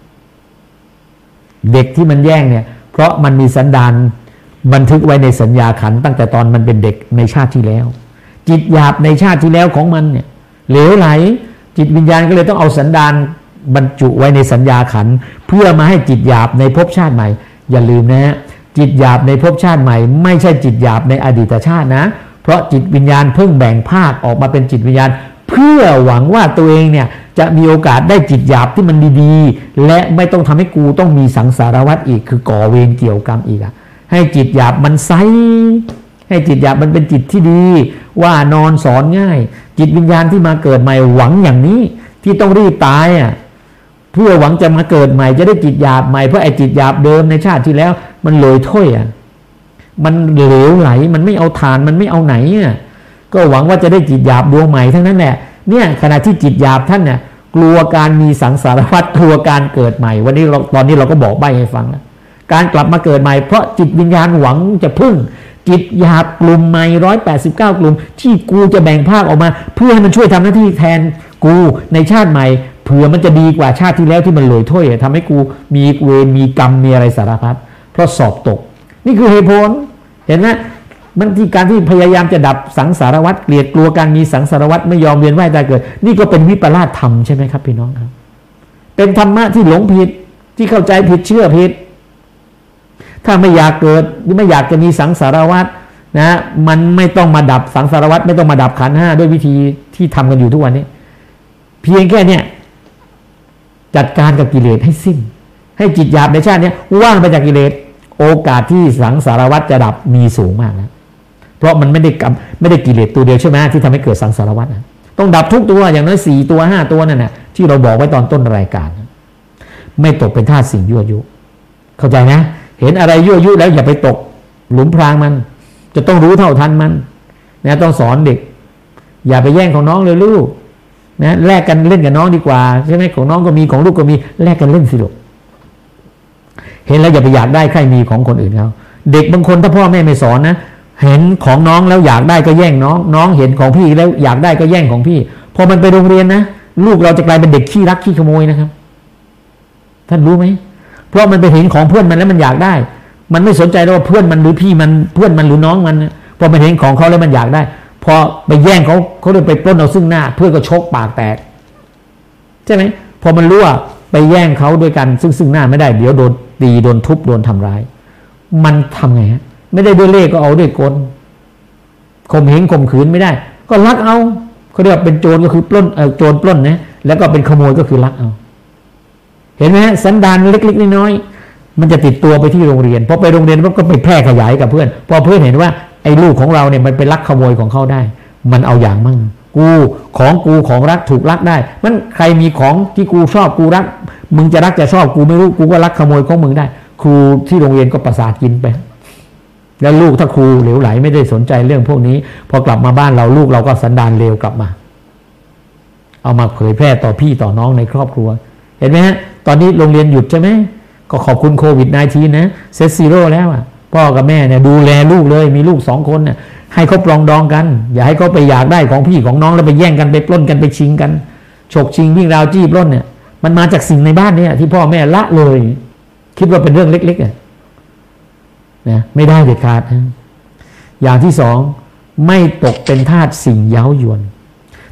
เด็กที่มันแย่งเนี่ยเพราะมันมีสันดานบันทึกไว้ในสัญญาขันธ์ตั้งแต่ตอนมันเป็นเด็กในชาติที่แล้วจิตหยาบในชาติที่แล้วของมันเนี่ยเหลวไหลจิตวิญญาณก็เลยต้องเอาสันดานบรรจุไว้ในสัญญาขันธ์เพื่อมาให้จิตหยาบในภพชาติใหม่อย่าลืมนะฮะจิตหยาบในภพชาติใหม่ไม่ใช่จิตหยาบในอดีตชาตินะเพราะจิตวิญญาณเพิ่งแบ่งภาคออกมาเป็นจิตวิญญาณเพื่อหวังว่าตัวเองเนี่ยจะมีโอกาสได้จิตหยาบที่มันดีๆและไม่ต้องทำให้กูต้องมีสังสารวัฏอีกคือก่อเวรเกี่ยวกรรมอีกอะให้จิตหยาบมันใสให้จิตหยาบมันเป็นจิตที่ดีว่านอนสอนง่ายจิตวิญญาณที่มาเกิดใหม่หวังอย่างนี้ที่ต้องรีบตายอ่ะเพื่อหวังจะมาเกิดใหม่จะได้จิตหยาบใหม่เพราะไอ้จิตหยาบเดิมในชาติที่แล้วมันเลยถ้วยอ่ะมันเหลวไหลมันไม่เอาทานมันไม่เอาไหนอ่ะก็หวังว่าจะได้จิตหยาบดวงใหม่ทั้งนั้นแหละเนี่ยขณะที่จิตหยาบท่านเนี่ยกลัวการมีสังสารวัฏกลัวการเกิดใหม่วันนี้เราตอนนี้เราก็บอกใบ้ให้ฟังแล้วการกลับมาเกิดใหม่เพราะจิตวิญญาณหวังจะพึ่งจิตหยาบกลุ่มใหม่ร้อยแปดสิบเก้ากลุ่มที่กูจะแบ่งภาคออกมาเพื่อให้มันช่วยทำหน้าที่แทนกูในชาติใหม่เผื่อมันจะดีกว่าชาติที่แล้วที่มันลอยถ้วยทำให้กูมีเวรมีกรรมมีอะไรสารพัดเพราะสอบตกนี่คือเหตุผลเห็นไหมมันที่การที่พยายามจะดับสังสารวัฏเกลียดกลัวการมีสังสารวัฏไม่ยอมเวียนว่ายตายเกิดนี่ก็เป็นวิปลาสธรรมใช่ไหมครับพี่น้องครับเป็นธรรมะที่หลงผิดที่เข้าใจผิดเชื่อผิดถ้าไม่อยากเกิดหรือไม่อยากจะมีสังสารวัฏนะมันไม่ต้องมาดับสังสารวัฏไม่ต้องมาดับขันธ์ห้าด้วยวิธีที่ทำกันอยู่ทุกวันนี้เพียงแค่เนี้ยจัดการกับกิเลสให้สิ้นให้จิตหยาบในชาตินี้ว่างไปจากกิเลสโอกาสที่สังสารวัฏจะดับมีสูงมากนะเพราะมันไม่ได้กับไม่ได้กิเลสตัวเดียวใช่ไหมที่ทำให้เกิดสังสารวัฏนะต้องดับทุกตัวอย่างน้อยสี่ตัวห้าตัวนั่นแหละที่เราบอกไว้ตอนต้นรายการไม่ตกเป็นทาสสิ่งยั่วยุเข้าใจนะเห็นอะไรยั่วยุแล้วอย่าไปตกหลุมพรางมันจะต้องรู้เท่าทันมันนะต้องสอนเด็กอย่าไปแย่งของน้องเลยลูกนะแลกกันเล่นกับน้องดีกว่าใช่ไหมของน้องก็มีของลูกก็มีแลกกันเล่นสิลูกเห็นแล้วอย่าไปอยากได้ใครมีของคนอื่นเขาเด็กบางคนถ้าพ่อแม่ไม่สอนนะเห็นของน้องแล้วอยากได้ก็แย่งน้องน้องเห็นของพี่แล้วอยากได้ก็แย่งของพี่พอมันไปโรงเรียนนะลูกเราจะกลายเป็นเด็กขี้รักขี้ขโมยนะครับท่านรู้ไหมเพราะมันไปเห็นของเพื่อนมันแล้วมันอยากได้มันไม่สนใจว่าเพื่อนมันหรือพี่มันเพื่อนมันหรือน้องมันพอมันเห็นของเขาแล้วมันอยากได้พอไปแย่งเขาเขาเลยไปปล้นเอาซึ่งหน้าเพื่อนก็ชกปากแตกใช่ไหมพอมันรู้ว่าไปแย่งเขาด้วยกันซึ่งซึ่งหน้าไม่ได้เดี๋ยวโดนตีโดนทุบโดนทำร้ายมันทำไงฮะไม่ได้ด้วยเล่ห์ก็เอาด้วยกลข่มเหงข่มขืนไม่ได้ก็ลักเอาเขาเรียกว่าเป็นโจรก็คือปล้นเออโจรปล้นนะแล้วก็เป็นขโมยก็คือลักเอาเห็นไหมฮะสันดานเล็กๆน้อยๆมันจะติดตัวไปที่โรงเรียนพอไปโรงเรียนมันก็ไปแพร่ขยายกับเพื่อนพอเพื่อนเห็นว่าไอ้ลูกของเราเนี่ยมันไปลักขโมยของเขาได้มันเอาอย่างมั่งกูของกูของรักถูกลักได้มันใครมีของที่กูชอบกูรักมึงจะรักจะชอบกูไม่รู้กูก็ลักขโมยของมึงได้ครูที่โรงเรียนก็ประสาทกินไปแล้วลูกถ้าครูเหลวไหลไม่ได้สนใจเรื่องพวกนี้พอกลับมาบ้านเราลูกเราก็สันดานเลวกลับมาเอามาเผยแพร่ต่อพี่ต่อน้องในครอบครัวเห็นไหมฮะตอนนี้โรงเรียนหยุดใช่ไหมก็ขอบคุณโควิด สิบเก้า นะเซตซีโร่แล้วอ่ะพ่อกับแม่เนี่ยดูแลลูกเลยมีลูกสองคนเนี่ยให้เขาปรองดองกันอย่าให้เขาไปอยากได้ของพี่ของน้องแล้วไปแย่งกันไปปล้นกันไปชิงกันฉกชิงวิ่งราวจี้ปล้นเนี่ยมันมาจากสิ่งในบ้านเนี่ยที่พ่อแม่ละเลยคิดว่าเป็นเรื่องเล็กๆอ่ะนะไม่ได้เด็ดขาดนะอย่างที่สองไม่ตกเป็นทาสสิ่งเย้ายวน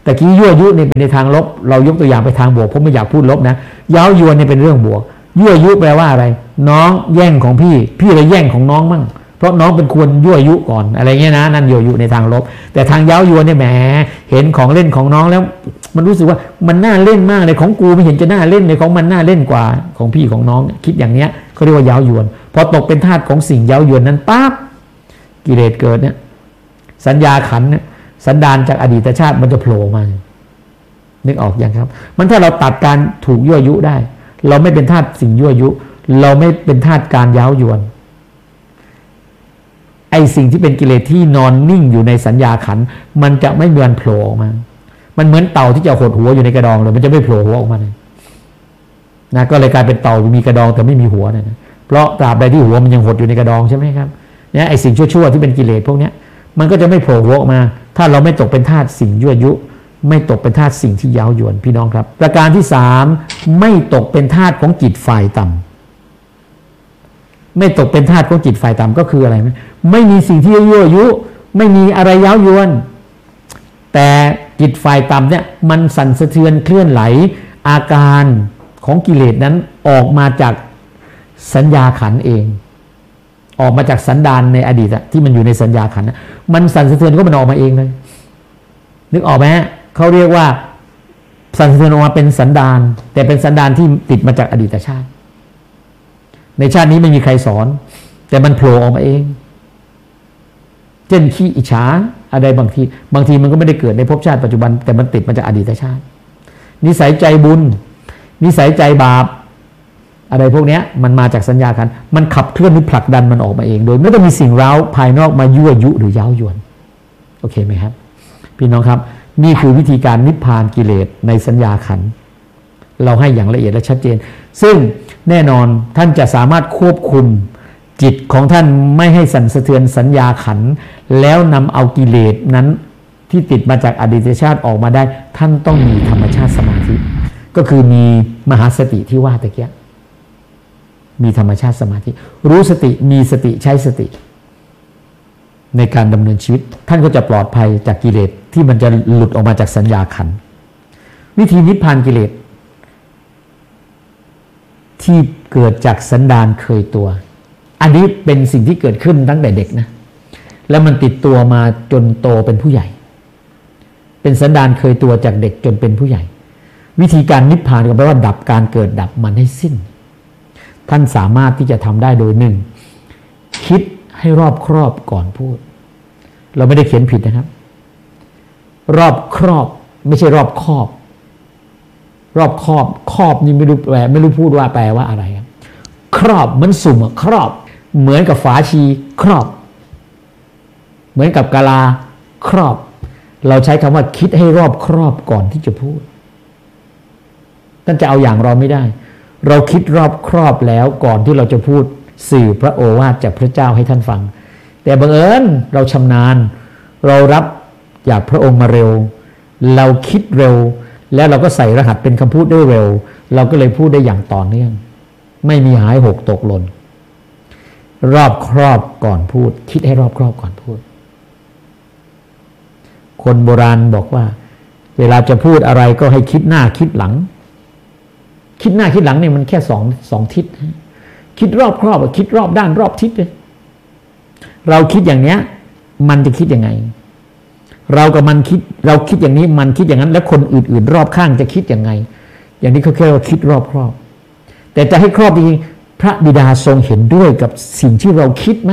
แต่กี้ยั่วยุเนี่ยเป็นในทางลบเรายกตัวอย่างไปทางบวกผมไม่อยากพูดลบนะเย้ายวนเนี่ยเป็นเรื่องบวกยั่วยุแปลว่าอะไรน้องแย่งของพี่พี่เลยแย่งของน้องมั่งเพราะน้องเป็นควรยั่วยุก่อนอะไรเงี้ยนะนั่นยั่วยุในทางลบแต่ทางเย้ายวนเนี่ยแหมเห็นของเล่นของน้องแล้วมันรู้สึกว่ามันน่าเล่นมากเลยของกูไม่เห็นจะน่าเล่นเลยของมันน่าเล่นกว่าของพี่ของน้องคิดอย่างเนี้ยเขาเรียกว่าเย้ายวนพอตกเป็นทาสของสิ่งเย้ายวนนั้นปั๊บกิเลสเกิดเนี่ยสัญญาขันเนี่ยสันดานจากอดีตชาติมันจะโผล่มานึกออกอย่างครับมันถ้าเราตัดการถูกยั่วยุได้เราไม่เป็นทาสสิ่งยั่วยุเราไม่เป็นทาสการเย้ายวนไอสิ่งที่เป็นกิเลสที่นอนนิ่งอยู่ในสัญญาขันมันจะไม่เบือนโผล่ออกมามันเหมือนเต่าที่จะหดหัวอยู่ในกระดองเลยมันจะไม่โผล่หัวออกมาเลยนะก็เลยกลายเป็นเต่ามีกระดองแต่ไม่มีหัวนะเพราะตราบใดที่หัวมันยังหดอยู่ในกระดองใช่ไหมครับเนี่ยไอสิ่งชั่วๆที่เป็นกิเลสพวกนี้มันก็จะไม่โผล่หัวออกมาถ้าเราไม่ตกเป็นทาสสิ่งยั่วยุไม่ตกเป็นทาสสิ่งที่เย้ายวนพี่น้องครับประการที่สามไม่ตกเป็นทาสของจิตฝ่ายต่ำไม่ตกเป็นทาสของจิตฝ่ายต่ำก็คืออะไรไหมไม่มีสิ่งที่ยั่วยุไม่มีอะไรเย้ายวนแต่จิตฝ่ายต่ำเนี่ยมันสั่นสะเทือนเคลื่อนไหลอาการของกิเลสนั้นออกมาจากสัญญาขันเองออกมาจากสันดานในอดีตที่มันอยู่ในสัญญาขันมันสั่นสะเทือนก็มันออกมาเองเลยนึกออกไหมเขาเรียกว่าสั่นสะเทือนออกมาเป็นสันดานแต่เป็นสันดานที่ติดมาจากอดีตชาติในชาตินี้ไม่มีใครสอนแต่มันโผล่ออกมาเองเช่นขี้อิจฉาอะไรบางทีบางทีมันก็ไม่ได้เกิดในภพชาติปัจจุบันแต่มันติดมาจากอดีตชาตินิสัยใจบุญนิสัยใจบาปอะไรพวกนี้มันมาจากสัญญาขันมันขับเคลื่อนหรือผลักดันมันออกมาเองโดยไม่ต้องมีสิ่งเร้าภายนอกมายั่วยุหรือเย้ายวนโอเคไหมครับพี่น้องครับนี่คือวิธีการนิพพานกิเลสในสัญญาขันเราให้อย่างละเอียดและชัดเจนซึ่งแน่นอนท่านจะสามารถควบคุมจิตของท่านไม่ให้สั่นสะเทือนสัญญาขันแล้วนำเอากิเลสนั้นที่ติดมาจากอดีตชาติออกมาได้ท่านต้องมีธรรมชาติสมาธิก็คือมีมหาสติที่ว่าตะเกียมีธรรมชาติสมาธิรู้สติมีสติใช้สติในการดำเนินชีวิตท่านก็จะปลอดภัยจากกิเลสที่มันจะหลุดออกมาจากสัญญาขันวิธีนิพพานกิเลสที่เกิดจากสันดานเคยตัวอันนี้เป็นสิ่งที่เกิดขึ้นตั้งแต่เด็กนะแล้วมันติดตัวมาจนโตเป็นผู้ใหญ่เป็นสันดานเคยตัวจากเด็กจนเป็นผู้ใหญ่วิธีการนิพพานก็แปลว่าดับการเกิดดับมันให้สิ้นท่านสามารถที่จะทำได้โดยหนึ่งคิดให้รอบครอบก่อนพูดเราไม่ได้เขียนผิดนะครับรอบครอบไม่ใช่รอบครอบรอบครอบครอบนี่ไม่รู้แปลไม่รู้พูดว่าแปลว่าอะไรครับครอบเหมือนสุ่มครอบเหมือนกับฝาชีครอบเหมือนกับกะลาครอบเราใช้คำว่าคิดให้รอบครอบก่อนที่จะพูดท่านจะเอาอย่างเราไม่ได้เราคิดรอบครอบแล้วก่อนที่เราจะพูดสื่อพระโอวาทจากพระเจ้าให้ท่านฟังแต่บังเอิญเราชำนาญเรารับจากพระองค์มาเร็วเราคิดเร็วแล้วเราก็ใส่รหัสเป็นคำพูดได้เร็วเราก็เลยพูดได้อย่างต่อเนื่องไม่มีหายหกตกหล่นรอบครอบก่อนพูดคิดให้รอบครอบก่อนพูดคนโบราณบอกว่าเวลาจะพูดอะไรก็ให้คิดหน้าคิดหลังคิดหน้าคิดหลังเนี่ยมันแค่สองสองทิศคิดรอบครอบคิดรอบด้านรอบทิศเลยเราคิดอย่างเนี้ยมันจะคิดยังไงเรากับมันคิดเราคิดอย่างนี้มันคิดอย่างนั้นแล้วคนอื่นๆรอบข้างจะคิดยังไงอย่างนี้เขาแค่ว่าคิดรอบครอบแต่จะให้ครอบจริงพระบิดาทรงเห็นด้วยกับสิ่งที่เราคิดไหม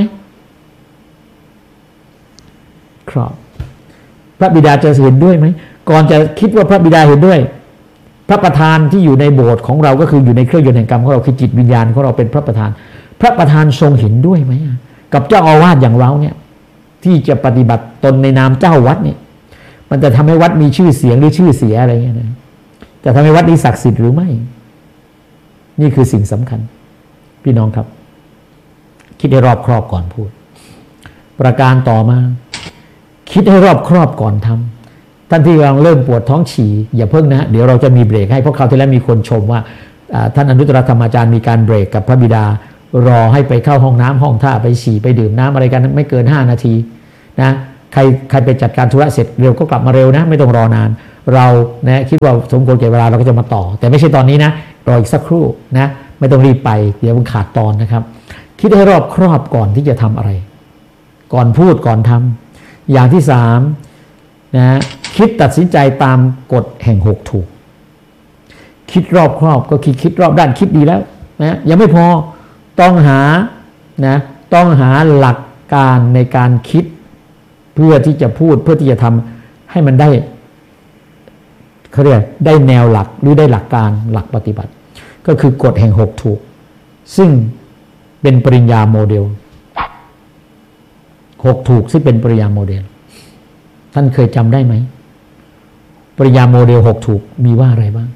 ครอบพระบิดาจะเห็นด้วยไหมก่อนจะคิดว่าพระบิดาเห็นด้วยพระประธานที่อยู่ในโบสถ์ของเราก็คืออยู่ในเครื่องยนต์แห่งกรรมของเราคือจิตวิญญาณของเราเป็นพระประธานพระประธานทรงเห็นด้วยไหมกับเจ้าอาวาสอย่างเราเนี่ยที่จะปฏิบัติตนในนามเจ้าวัดเนี่ยมันจะทำให้วัดมีชื่อเสียงหรือชื่อเสียอะไรเงี้ยนะจะทำให้วัดนี้ศักดิ์สิทธิ์หรือไม่นี่คือสิ่งสำคัญพี่น้องครับคิดให้รอบครอบก่อนพูดประการต่อมาคิดให้รอบครอบก่อนทำท่านที่กำลังเริ่มปวดท้องฉี่อย่าเพิ่งนะเดี๋ยวเราจะมีเบรกให้เพราะคราวที่แล้วมีคนชมว่าท่านอนุตตรธรรมอาจารย์มีการเบรกกับพระบิดารอให้ไปเข้าห้องน้ำห้องท่าไปฉี่ไปดื่มน้ำอะไรกันไม่เกินห้านาทีนะใครใครไปจัดการธุระเสร็จเร็วก็กลับมาเร็วนะไม่ต้องรอนานเรานะคิดว่าสมควรแก่เวลาเราก็จะมาต่อแต่ไม่ใช่ตอนนี้นะรออีกสักครู่นะไม่ต้องรีบไปเดี๋ยวมันขาดตอนนะครับคิดให้รอบครอบก่อนที่จะทำอะไรก่อนพูดก่อนทำอย่างที่สามนะคิดตัดสินใจตามกฎแห่งหกถูกคิดรอบครอบก็คิดคิดรอบด้านคิดดีแล้วนะยังไม่พอต้องหานะต้องหาหลักการในการคิดเพื่อที่จะพูดเพื่อที่จะทำให้มันได้เขาเรียกได้แนวหลักหรือได้หลักการหลักปฏิบัติก็คือกฎแห่งหกถูกซึ่งเป็นปริญญาโมเดลหกถูกซึ่งเป็นปริญญาโมเดลท่านเคยจำได้ไหมปริญญาโมเดลหกถูกมีว่าอะไรบ้าง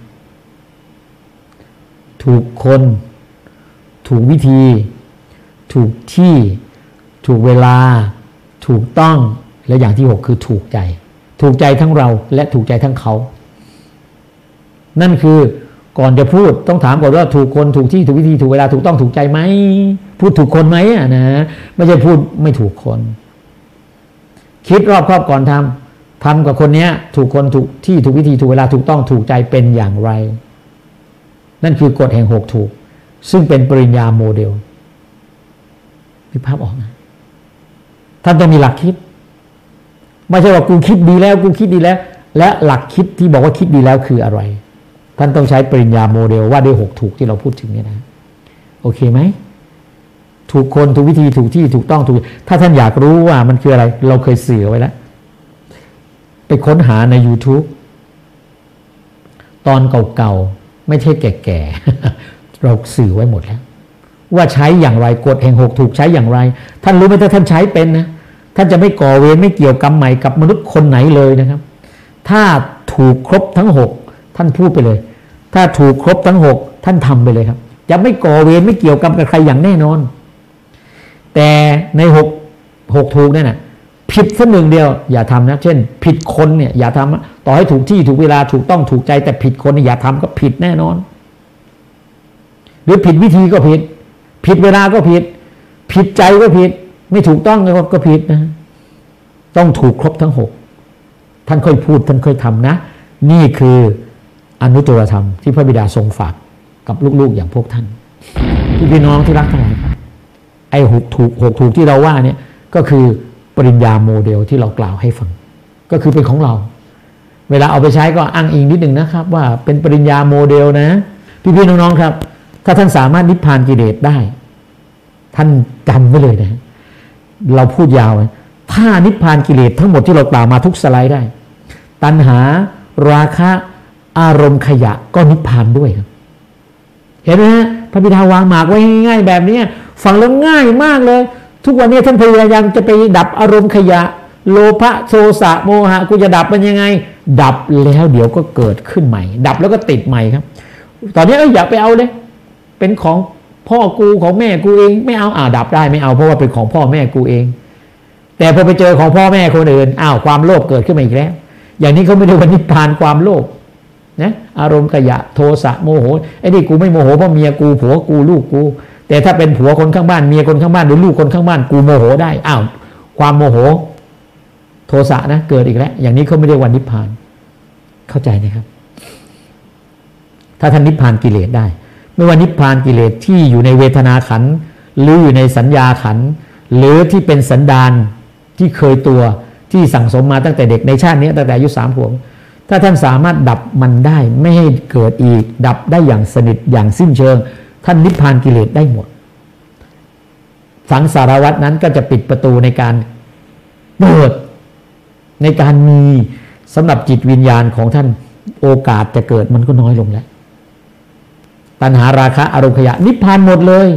ถูกคนถูกวิธีถูกที่ถูกเวลาถูกต้องและอย่างที่หกคือถูกใจถูกใจทั้งเราและถูกใจทั้งเขานั่นคือก่อนจะพูดต้องถามก่อนว่าถูกคนถูกที่ถูกวิธีถูกเวลาถูกต้องถูกใจไหมพูดถูกคนไหมอ่ะนะไม่ใช่พูดไม่ถูกคนคิดรอบครอบก่อนทำทำกับคนนี้ถูกคนถูกที่ถูกวิธีถูกเวลาถูกต้องถูกใจเป็นอย่างไรนั่นคือกฎแห่งหกถูกซึ่งเป็นปริญญาโมเดลมีภาพออกนะท่านต้องมีหลักคิดไม่ใช่ว่ากูคิดดีแล้วกูคิดดีแล้วและหลักคิดที่บอกว่าคิดดีแล้วคืออะไรท่านต้องใช้ปริญญาโมเดลว่าด้วยหกถูกที่เราพูดถึงเนี่ยนะโอเคไหมถูกคนถูกวิธีถูกที่ถูกต้องถูกถ้าท่านอยากรู้ว่ามันคืออะไรเราเคยสื่อไว้แล้วไปค้นหาใน YouTube ตอนเก่าๆไม่ใช่แก่ๆเราสื่อไว้หมดแล้วว่าใช้อย่างไรกฎแห่งหกถูกใช้อย่างไรท่านรู้ไหมถ้าท่านใช้เป็นนะท่านจะไม่ก่อเวรไม่เกี่ยวกรรมใหม่กับมนุษย์คนไหนเลยนะครับถ้าถูกครบทั้งหกท่านพูดไปเลยถ้าถูกครบทั้งหกท่านทำไปเลยครับจะไม่ก่อเวรไม่เกี่ยวกับใครอย่างแน่นอนแต่ในหกหกถูกนั่นน่ะผิดสักหนึ่งเดียวอย่าทำนะเช่นผิดคนเนี่ยอย่าทำต่อให้ถูกที่ถูกเวลาถูกต้องถูกใจแต่ผิดคนเนี่ยอย่าทำก็ผิดแน่นอนหรือผิดวิธีก็ผิดผิดเวลาก็ผิดผิดใจก็ผิดไม่ถูกต้องก็ผิดนะต้องถูกครบทั้งหกท่านค่อยพูดท่านค่อยทำนะนี่คืออนุตตรธรรมที่พระบิดาทรงฝากกับลูกๆอย่างพวกท่านพี่พี่น้องที่รักทั้งหลายครับไอ้หกถูกหกถูกที่เราว่าเนี่ยก็คือปริญญาโมเดลที่เรากล่าวให้ฟังก็คือเป็นของเราเวลาเอาไปใช้ก็อ้างอิงนิดหนึ่งนะครับว่าเป็นปริญญาโมเดลนะพี่พี่น้องๆครับถ้าท่านสามารถนิพพานกิเลสได้ท่านจำไว้เลยนะเราพูดยาวเลยถ้านิพพานกิเลสทั้งหมดที่เรากล่าวมาทุกสไลด์ได้ตัณหาราคะอารมณ์ขยะก็นิพพานด้วยครับเห็นไหมฮะพระบิดาวางหมากไว้ง่ายๆแบบนี้ฟังแล้วง่ายมากเลยทุกวันนี้ท่านพยายามจะไปดับอารมณ์ขยะโลภะโทสะโมหะกูจะดับมันยังไงดับแล้วเดี๋ยวก็เกิดขึ้นใหม่ดับแล้วก็ติดใหม่ครับตอนนี้อย่าไปเอาเลยเป็นของพ่อกูของแม่กูเองไม่เอาอ่าดับได้ไม่เอาเพราะว่าเป็นของพ่อแม่กูเองแต่พอไปเจอของพ่อแม่คนอื่นอ้าวความโลภเกิดขึ้นมาอีกแล้วอย่างนี้เขาไม่ได้ว่านิพพานความโลภนะอารมณ์ขยะโทสะโมโหไอ้นี่กูไม่โมโหเพราะเมียกูผัวกูลูกกูแต่ถ้าเป็นผัวคนข้างบ้านเมียคนข้างบ้านหรือลูกคนข้างบ้านกูโมโหได้อ้าวความโมโหโทสะนะเกิดอีกแล้วอย่างนี้เขาไม่ได้ว่านิพพานเข้าใจนะครับถ้าท่านนิพพานกิเลสได้ไม่ว่านิพพานกิเลสที่อยู่ในเวทนาขันธ์หรืออยู่ในสัญญาขันธ์หรือที่เป็นสันดานที่เคยตัวที่สั่งสมมาตั้งแต่เด็กในชาตินี้ตั้งแต่อายุสามขวบถ้าท่านสามารถดับมันได้ไม่ให้เกิดอีกดับได้อย่างสนิทอย่างสิ้นเชิงท่านนิพพานกิเลสได้หมดสังสารวัฏนั้นก็จะปิดประตูในการเปิดในการมีสำหรับจิตวิญญาณของท่านโอกาสจะเกิดมันก็น้อยลงแล้วตัณหาราคะอารมณ์ขยะนิพพานหมดเลย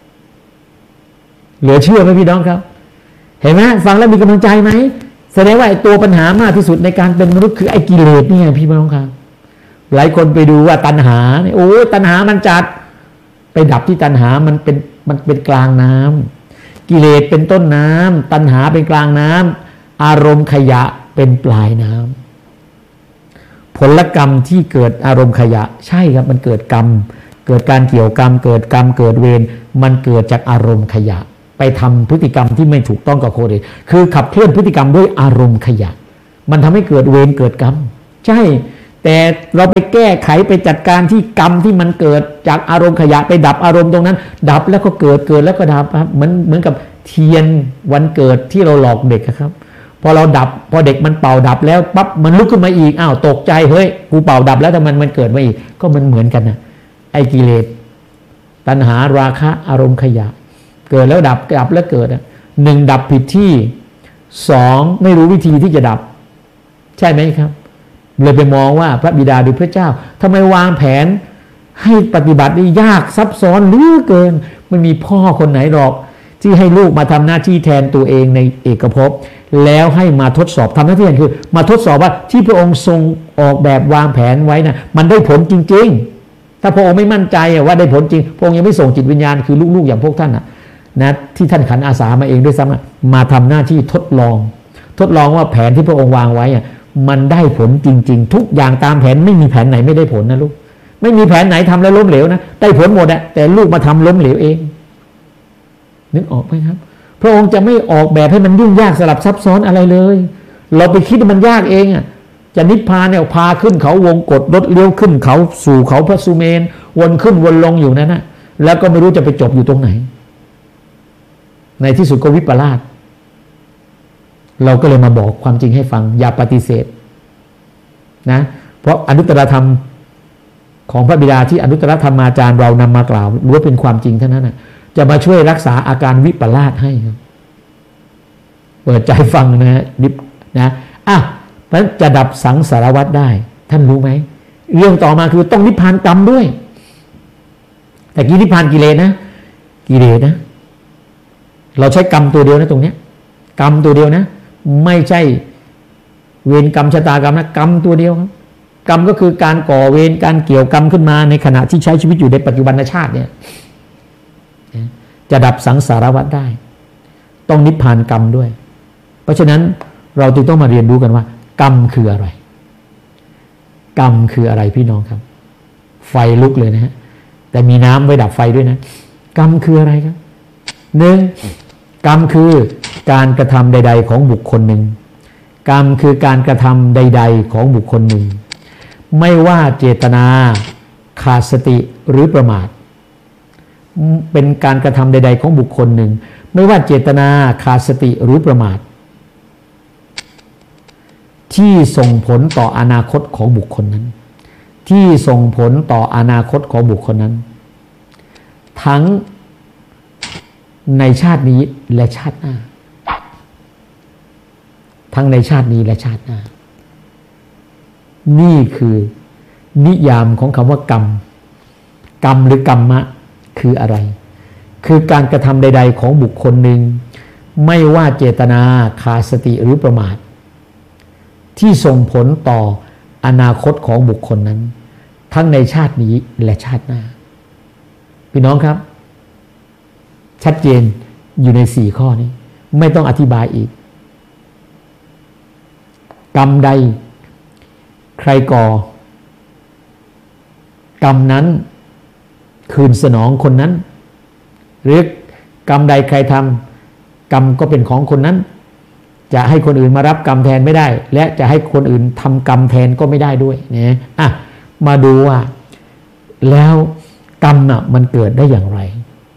เหลือเชื่อไหมพี่น้องครับเห็นไหมฟังแล้วมีกำลังใจไหมแสดงว่าไอ้ตัวปัญหามากที่สุดในการเป็นมนุษย์คือไอ้กิเลสนี่ไงพี่น้องครับหลายคนไปดูว่าตัณหาเนี่ยโอ้ตัณหามันจัดไปดับที่ตัณหามันเป็นมันเป็นกลางน้ำกิเลสเป็นต้นน้ำตัณหาเป็นกลางน้ำอารมณ์ขยะเป็นปลายน้ำผลกรรมที่เกิดอารมณ์ขยะใช่ครับมันเกิดกรรมเกิดการเกี่ยวกรรมเกิดกรรมเกิดเวรมันเกิดจากอารมณ์ขยะไปทำพฤติกรรมที่ไม่ถูกต้องกับคนอื่นคือขับเคลื่อนพฤติกรรมด้วยอารมณ์ขยะมันทำให้เกิดเวรเกิดกรรมใช่แต่เราไปแก้ไขไปจัดการที่กรรมที่มันเกิดจากอารมณ์ขยะไปดับอารมณ์ตรงนั้นดับแล้วก็เกิดเกิดแล้วก็ดับครับเหมือนเหมือนกับเทียนวันเกิดที่เราหลอกเด็กครับพอเราดับพอเด็กมันเป่าดับแล้วปั๊บมันลุกขึ้นมาอีกอ้าวตกใจเฮ้ยกูเป่าดับแล้วแต่มันมันเกิดมาอีกก็มันเหมือนกันนะไอ้กิเลสตัณหาราคะอารมณ์ขยะเกิดแล้วดับดับแล้วเกิดหนึ่งดับผิดที่สองไม่รู้วิธีที่จะดับใช่ไหมครับเลยไปมองว่าพระบิดาหรือพระเจ้าทำไมวางแผนให้ปฏิบัติได้ยากซับซ้อนเหลือเกินมันมีพ่อคนไหนหรอกที่ให้ลูกมาทำหน้าที่แทนตัวเองในเอกภพแล้วให้มาทดสอบทำหน้าที่คือมาทดสอบว่าที่พระองค์ทรงออกแบบวางแผนไว้นะมันได้ผลจริงๆถ้าพระองค์ไม่มั่นใจว่าได้ผลจริงพระองค์ยังไม่ส่งจิตวิญญาณคือลูกๆอย่างพวกท่านนะนะที่ท่านขันอาสามาเองด้วยซ้ำมาทำหน้าที่ทดลองทดลองว่าแผนที่พระองค์วางไว้มันได้ผลจริงๆทุกอย่างตามแผนไม่มีแผนไหนไม่ได้ผลนะลูกไม่มีแผนไหนทำแล้วล้มเหลวนะได้ผลหมดอะแต่ลูกมาทำล้มเหลวเองนึกออกไหมครับพระองค์จะไม่ออกแบบให้มันยุ่งยากสลับซับซ้อนอะไรเลยเราไปคิดว่ามันยากเองอะจะนิพพานเนี่ยพาขึ้นเขาวงกฏรถเลี้ยวขึ้นเขาสู่เขาพระสุเมนวนขึ้นวนลงอยู่นั่นนะแล้วก็ไม่รู้จะไปจบอยู่ตรงไหนในที่สุดก็วิปลาสเราก็เลยมาบอกความจริงให้ฟังอย่าปฏิเสธนะเพราะอนุตตรธรรมของพระบิดาที่อนุตตรธรรมาจารย์เรานำมากล่าวล้วนเป็นความจริงเท่านั้นนะจะมาช่วยรักษาอาการวิปลาสให้ครับเปิดใจฟังนะนิพนะอ่ะเพราะจะดับสังสารวัฏได้ท่านรู้ไหมเรื่องต่อมาคือต้องนิพพานกรรมด้วยแต่กี้นิพพานกิเลสนะกิเลสนะเราใช้กรรมตัวเดียวนะตรงเนี้ยกรรมตัวเดียวนะไม่ใช่เวรกรรมชะตากรรมนะกรรมตัวเดียวครับกรรมก็คือการก่อเวรการเกี่ยวกรรมขึ้นมาในขณะที่ใช้ชีวิตอยู่ในปัจจุบันชาติเนี่ยจะดับสังสารวัฏได้ต้องนิพพานกรรมด้วยเพราะฉะนั้นเราจึงต้องมาเรียนรู้กันว่ากรรมคืออะไรกรรมคืออะไรพี่น้องครับไฟลุกเลยนะฮะแต่มีน้ำไว้ดับไฟด้วยนะกรรมคืออะไรครับหนึ่งกรรมคือการกระทำใดๆของบุคคลหนึ่งกรรมคือการกระทำใดๆของบุคคลหนึ่งไม่ว่าเจตนาขาดสติหรือประมาทเป็นการกระทำใดๆของบุคคลหนึ่งไม่ว่าเจตนาขาดสติหรือประมาทที่ส่งผลต่ออนาคตของบุคคลนั้นที่ส่งผลต่ออนาคตของบุคคลนั้นทั้งในชาตินี้และชาติหน้าทั้งในชาตินี้และชาติหน้านี่คือนิยามของคำว่ากรรมกรรมหรือกรรมะคืออะไรคือการกระทำใดๆของบุคคลหนึ่งไม่ว่าเจตนาขาดสติหรือประมาทที่ส่งผลต่ออนาคตของบุคคลนั้นทั้งในชาตินี้และชาติหน้าพี่น้องครับชัดเจนอยู่ในสี่ข้อนี้ไม่ต้องอธิบายอีกกรรมใดใครก่อกรรมนั้นคืนสนองคนนั้นหรือกรรมใดใครทำกรรมก็เป็นของคนนั้นจะให้คนอื่นมารับกรรมแทนไม่ได้และจะให้คนอื่นทำกรรมแทนก็ไม่ได้ด้วยนะอ่ะมาดูว่าแล้วกรรมน่ะมันเกิดได้อย่างไร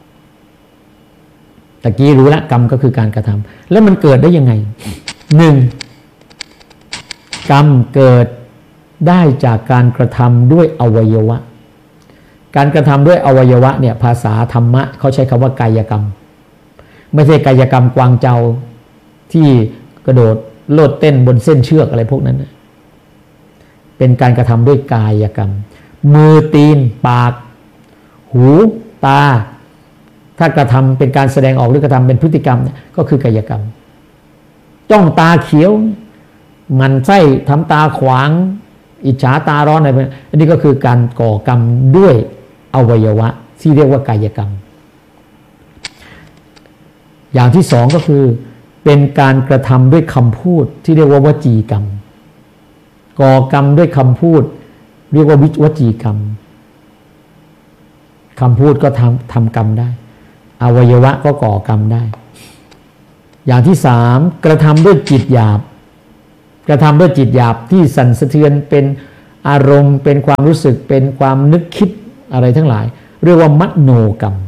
ตะกี้รู้แล้วกรรมก็คือการกระทำแล้วมันเกิดได้ยังไงหนึ่งกรรมเกิดได้จากการกระทำด้วยอวัยวะการกระทำด้วยอวัยวะเนี่ยภาษาธรรมะเขาใช้คำว่ากายกรรมไม่ใช่กายกรรมกวางเจาที่กระโดดโลดเต้นบนเส้นเชือกอะไรพวกนั้นนะเป็นการกระทำด้วยกายกรรมมือตีนปากหูตาถ้ากระทำเป็นการแสดงออกหรือกระทำเป็นพฤติกรรมเนี่ยก็คือกายกรรมจ้องตาเขียวมันไส้ทำตาขวางอิจฉาตาร้อนอะไรพวกนี้อันนี้ก็คือการก่อกรรมด้วยอวัยวะที่เรียกว่ากายกรรมอย่างที่สองก็คือเป็นการกระทำด้วยคำพูดที่เรียกว่าวจีกรรมก่อกรรมด้วยคำพูดเรียกว่าวจีกรรมคำพูดก็ทำทำกรรมได้อวัยวะก็ก่อกรรมได้อย่างที่สามกระทำด้วยจิตหยาบกระทำด้วยจิตหยาบที่สั่นสะเทือนเป็นอารมณ์เป็นความรู้สึกเป็นความนึกคิดอะไรทั้งหลายเรียกว่ามโนกรรม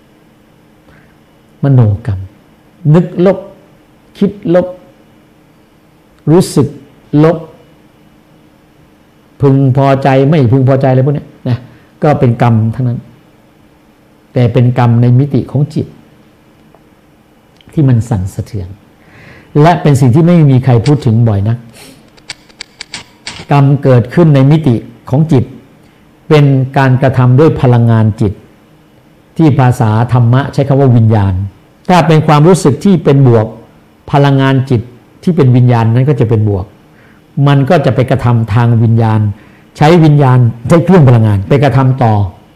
มโนกรรมนึกลบคิดลบรู้สึกลบพึงพอใจไม่พึงพอใจอะไรพวกนี้นะก็เป็นกรรมทั้งนั้นแต่เป็นกรรมในมิติของจิตที่มันสั่นสะเทือนและเป็นสิ่งที่ไม่มีใครพูดถึงบ่อยนะกรรมเกิดขึ้นในมิติของจิตเป็นการกระทำด้วยพลังงานจิตที่ภาษาธรรมะใช้คำว่าวิญญาณถ้าเป็นความรู้สึกที่เป็นบวกพลังงานจิตที่เป็นวิญญาณนั้นก็จะเป็นบวกมันก็จะไปกระทำทางวิญญาณใช้วิญญาณใช้เครื่องพลังงานไปกระทำต่อ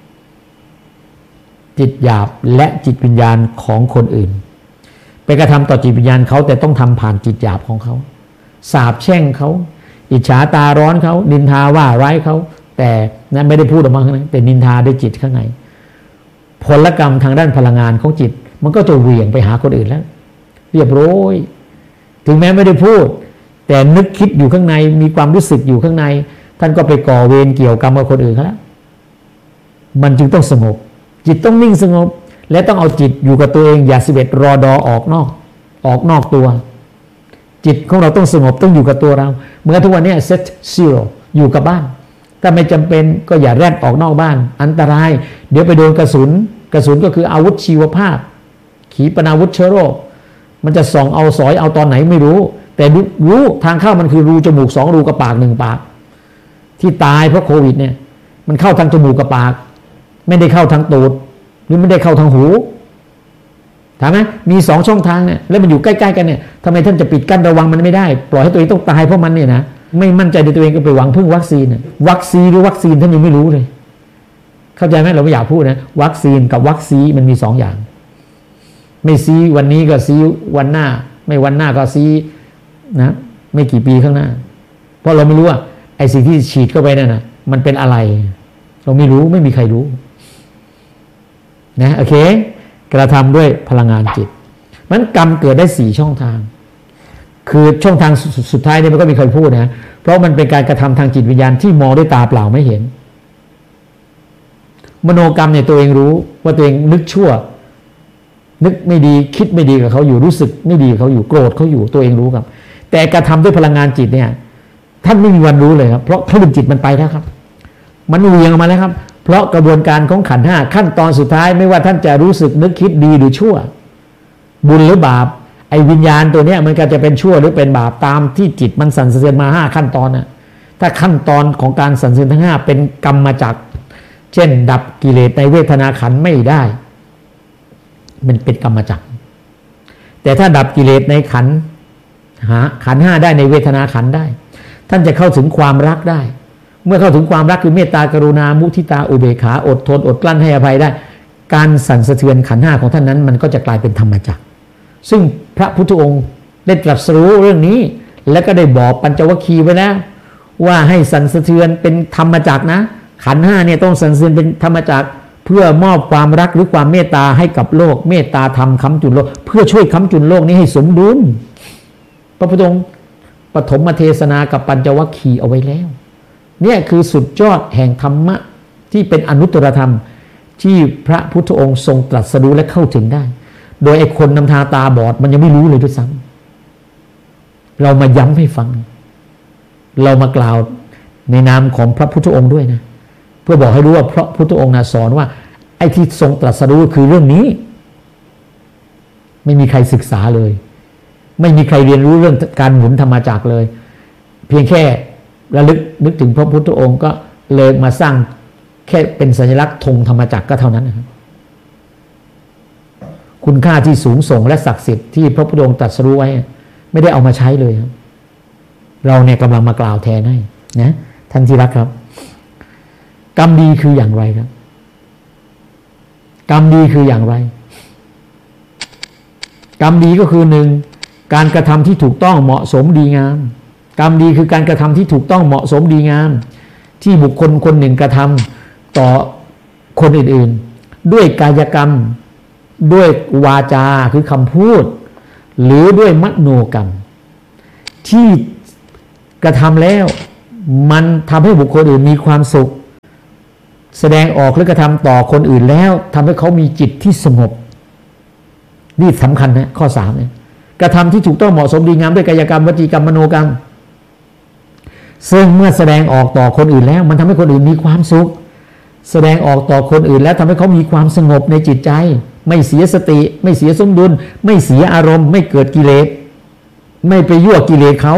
จิตหยาบและจิตวิญญาณของคนอื่นไปกระทำต่อจิตวิญญาณเขาแต่ต้องทำผ่านจิตหยาบของเขาสาปแช่งเขาอิจฉาตาร้อนเขานินทาว่าร้ายเขาแต่นั้นไม่ได้พูดออกมาข้างในแต่นินทาด้วยจิตข้างในผลกรรมทางด้านพลังงานของจิตมันก็จะเหวี่ยงไปหาคนอื่นแล้วเรียบร้อยถึงแม้ไม่ได้พูดแต่นึกคิดอยู่ข้างในมีความรู้สึกอยู่ข้างในท่านก็ไปก่อเวรเกี่ยวกรรมกับคนอื่นเขาแล้วมันจึงต้องสงบจิตต้องนิ่งสงบและต้องเอาจิตอยู่กับตัวเองอย่าสิบเอ็ดรอดอออกนอกออกนอกตัวจิตของเราต้องสงบต้องอยู่กับตัวเราเมื่อทุกวันนี้เซตซีโร่อยู่กับบ้านถ้าไม่จำเป็นก็อย่าแรดออกนอกบ้านอันตรายเดี๋ยวไปโดนกระสุนกระสุนก็คืออาวุธชีวภาพขีปนาวุธเชื้อโรคมันจะส่องเอาสอยเอาตอนไหนไม่รู้แต่รู้ทางเข้ามันคือรูจมูกสองรูกับปากหนึ่งปากที่ตายเพราะโควิดเนี่ยมันเข้าทางจมูกกับปากไม่ได้เข้าทางตูดหรือไม่ได้เข้าทางหูถามไหมมีสองช่องทางเนี่ยแล้วมันอยู่ใกล้ๆกันเนี่ยทำไมท่านจะปิดกั้นระวังมันไม่ได้ปล่อยให้ตัวเองต้องตายเพราะมันเนี่ยนะไม่มั่นใจในตัวเองก็ไปหวังพึ่งวัคซีนวัคซีนหรือวัคซีนท่านยังไม่รู้เลยเข้าใจไหมเราไม่อยากพูดนะวัคซีนกับวัคซีมันมีสองอย่างไม่ซีวันนี้ก็ซีวันหน้าไม่วันหน้าก็ซีนะไม่กี่ปีข้างหน้าเพราะเราไม่รู้ว่าไอ้สิ่งที่ฉีดเข้าไปนั่นนะมันเป็นอะไรเราไม่รู้ไม่มีใครรู้นะโอเคกระทำด้วยพลังงานจิตมันกรรมเกิดได้สี่ช่องทางคือช่องทางสุดท้ายเนี่ยมันก็มีใครพูดนะเพราะมันเป็นการกระทำทางจิตวิญญาณที่มองด้วยตาเปล่าไม่เห็นมโนกรรมเนี่ยตัวเองรู้ว่าตัวเองนึกชั่วนึกไม่ดีคิดไม่ดีกับเขาอยู่รู้สึกไม่ดีกับเขาอยู่โกรธเขาอยู่ตัวเองรู้ครับแต่กระทำด้วยพลังงานจิตเนี่ยท่านไม่มีวันรู้เลยครับเพราะพลังจิตมันไปแล้วครับมันเวียงออกมาแล้วครับเพราะกระบวนการของขันธ์ห้าขั้นตอนสุดท้ายไม่ว่าท่านจะรู้สึกนึกคิดดีหรือชั่วบุญหรือบาปไอ้วิญญาณตัวเนี้ยมันก็จะเป็นชั่วหรือเป็นบาปตามที่จิตมันสั่นสะเทือนมาห้าขั้นตอนน่ะถ้าขั้นตอนของการสั่นสะเทือนทั้งห้าเป็นกรรมมาจากเช่นดับกิเลสในเวทนาขันธ์ไม่ได้มันเป็นกรรมจักรแต่ถ้าดับกิเลสในขันธ์หาขันธ์ห้าได้ในเวทนาขันธ์ได้ท่านจะเข้าถึงความรักได้เมื่อเข้าถึงความรักคือเมตตากรุณามุทิตาอุเบกขาอดทนอดกลั้นให้อภัยได้การสั่นสะเทือนขันธ์ห้าของท่านนั้นมันก็จะกลายเป็นธรรมจักรซึ่งพระพุทธองค์ได้ตรัสรู้เรื่องนี้และก็ได้บอกปัญจวัคคีย์ไว้แล้วว่าให้สั่นสะเทือนเป็นธรรมจักรนะขันธ์ห้าเนี่ยต้องสั่นสะเทือนเป็นธรรมจักรเพื่อมอบความรักหรือความเมตตาให้กับโลกเมตตาธรรมค้ำจุนโลกเพื่อช่วยค้ำจุนโลกนี้ให้สมดุลพระพุทธองค์ปฐมเทศนากับปัญจวัคคีย์เอาไว้แล้วเนี่ยคือสุดยอดแห่งธรรมะที่เป็นอนุตตรธรรมที่พระพุทธองค์ทรงตรัสรู้และเข้าถึงได้โดยไอ้คนนำทาตาบอดมันยังไม่รู้เลยด้วยซ้ำเรามาย้ำให้ฟังเรามากล่าวในนามของพระพุทธองค์ด้วยนะเพื่อบอกให้รู้ว่าพระพุทธองค์นะสอนว่าไอ้ที่ทรงตรัสรู้คือเรื่องนี้ไม่มีใครศึกษาเลยไม่มีใครเรียนรู้เรื่องการหมุนธรรมจักรเลยเพียงแค่ระลึกนึกถึงพระพุทธองค์ก็เลยมาสร้างแค่เป็นสัญลักษณ์ธงธรรมจักรก็เท่านั้นนะครับคุณค่าที่สูงส่งและศักดิ์สิทธิ์ที่พระพุทธองค์ตรัสรู้ไว้ไม่ได้เอามาใช้เลยครับเราเนี่ยกำลังมากล่าวแทนให้นะท่านที่รักครับกรรมดีคืออย่างไรครับกรรมดีคืออย่างไรกรรมดีก็คือหนึ่งการกระทำที่ถูกต้องเหมาะสมดีงามกรรมดีคือการกระทำที่ถูกต้องเหมาะสมดีงามที่บุคคลคนหนึ่งกระทำต่อคนอื่นๆด้วยกายกรรมด้วยวาจาคือคำพูดหรือด้วยมโนกรรมที่กระทำแล้วมันทำให้บุคคลอื่นมีความสุขแสดงออกหรือกระทำต่อคนอื่นแล้วทำให้เขามีจิตที่สงบนี่สำคัญนะข้อสามเนี่ยกระทำที่ถูกต้องเหมาะสมดีงามด้วยกายกรรมวจีกรรมมโนกรรมซึ่งเมื่อแสดงออกต่อคนอื่นแล้วมันทำให้คนอื่นมีความสุขแสดงออกต่อคนอื่นแล้วทำให้เขามีความสงบในจิตใจไม่เสียสติไม่เสียสมดุลไม่เสียอารมณ์ไม่เกิดกิเลสไม่ไปยั่วกิเลสเขา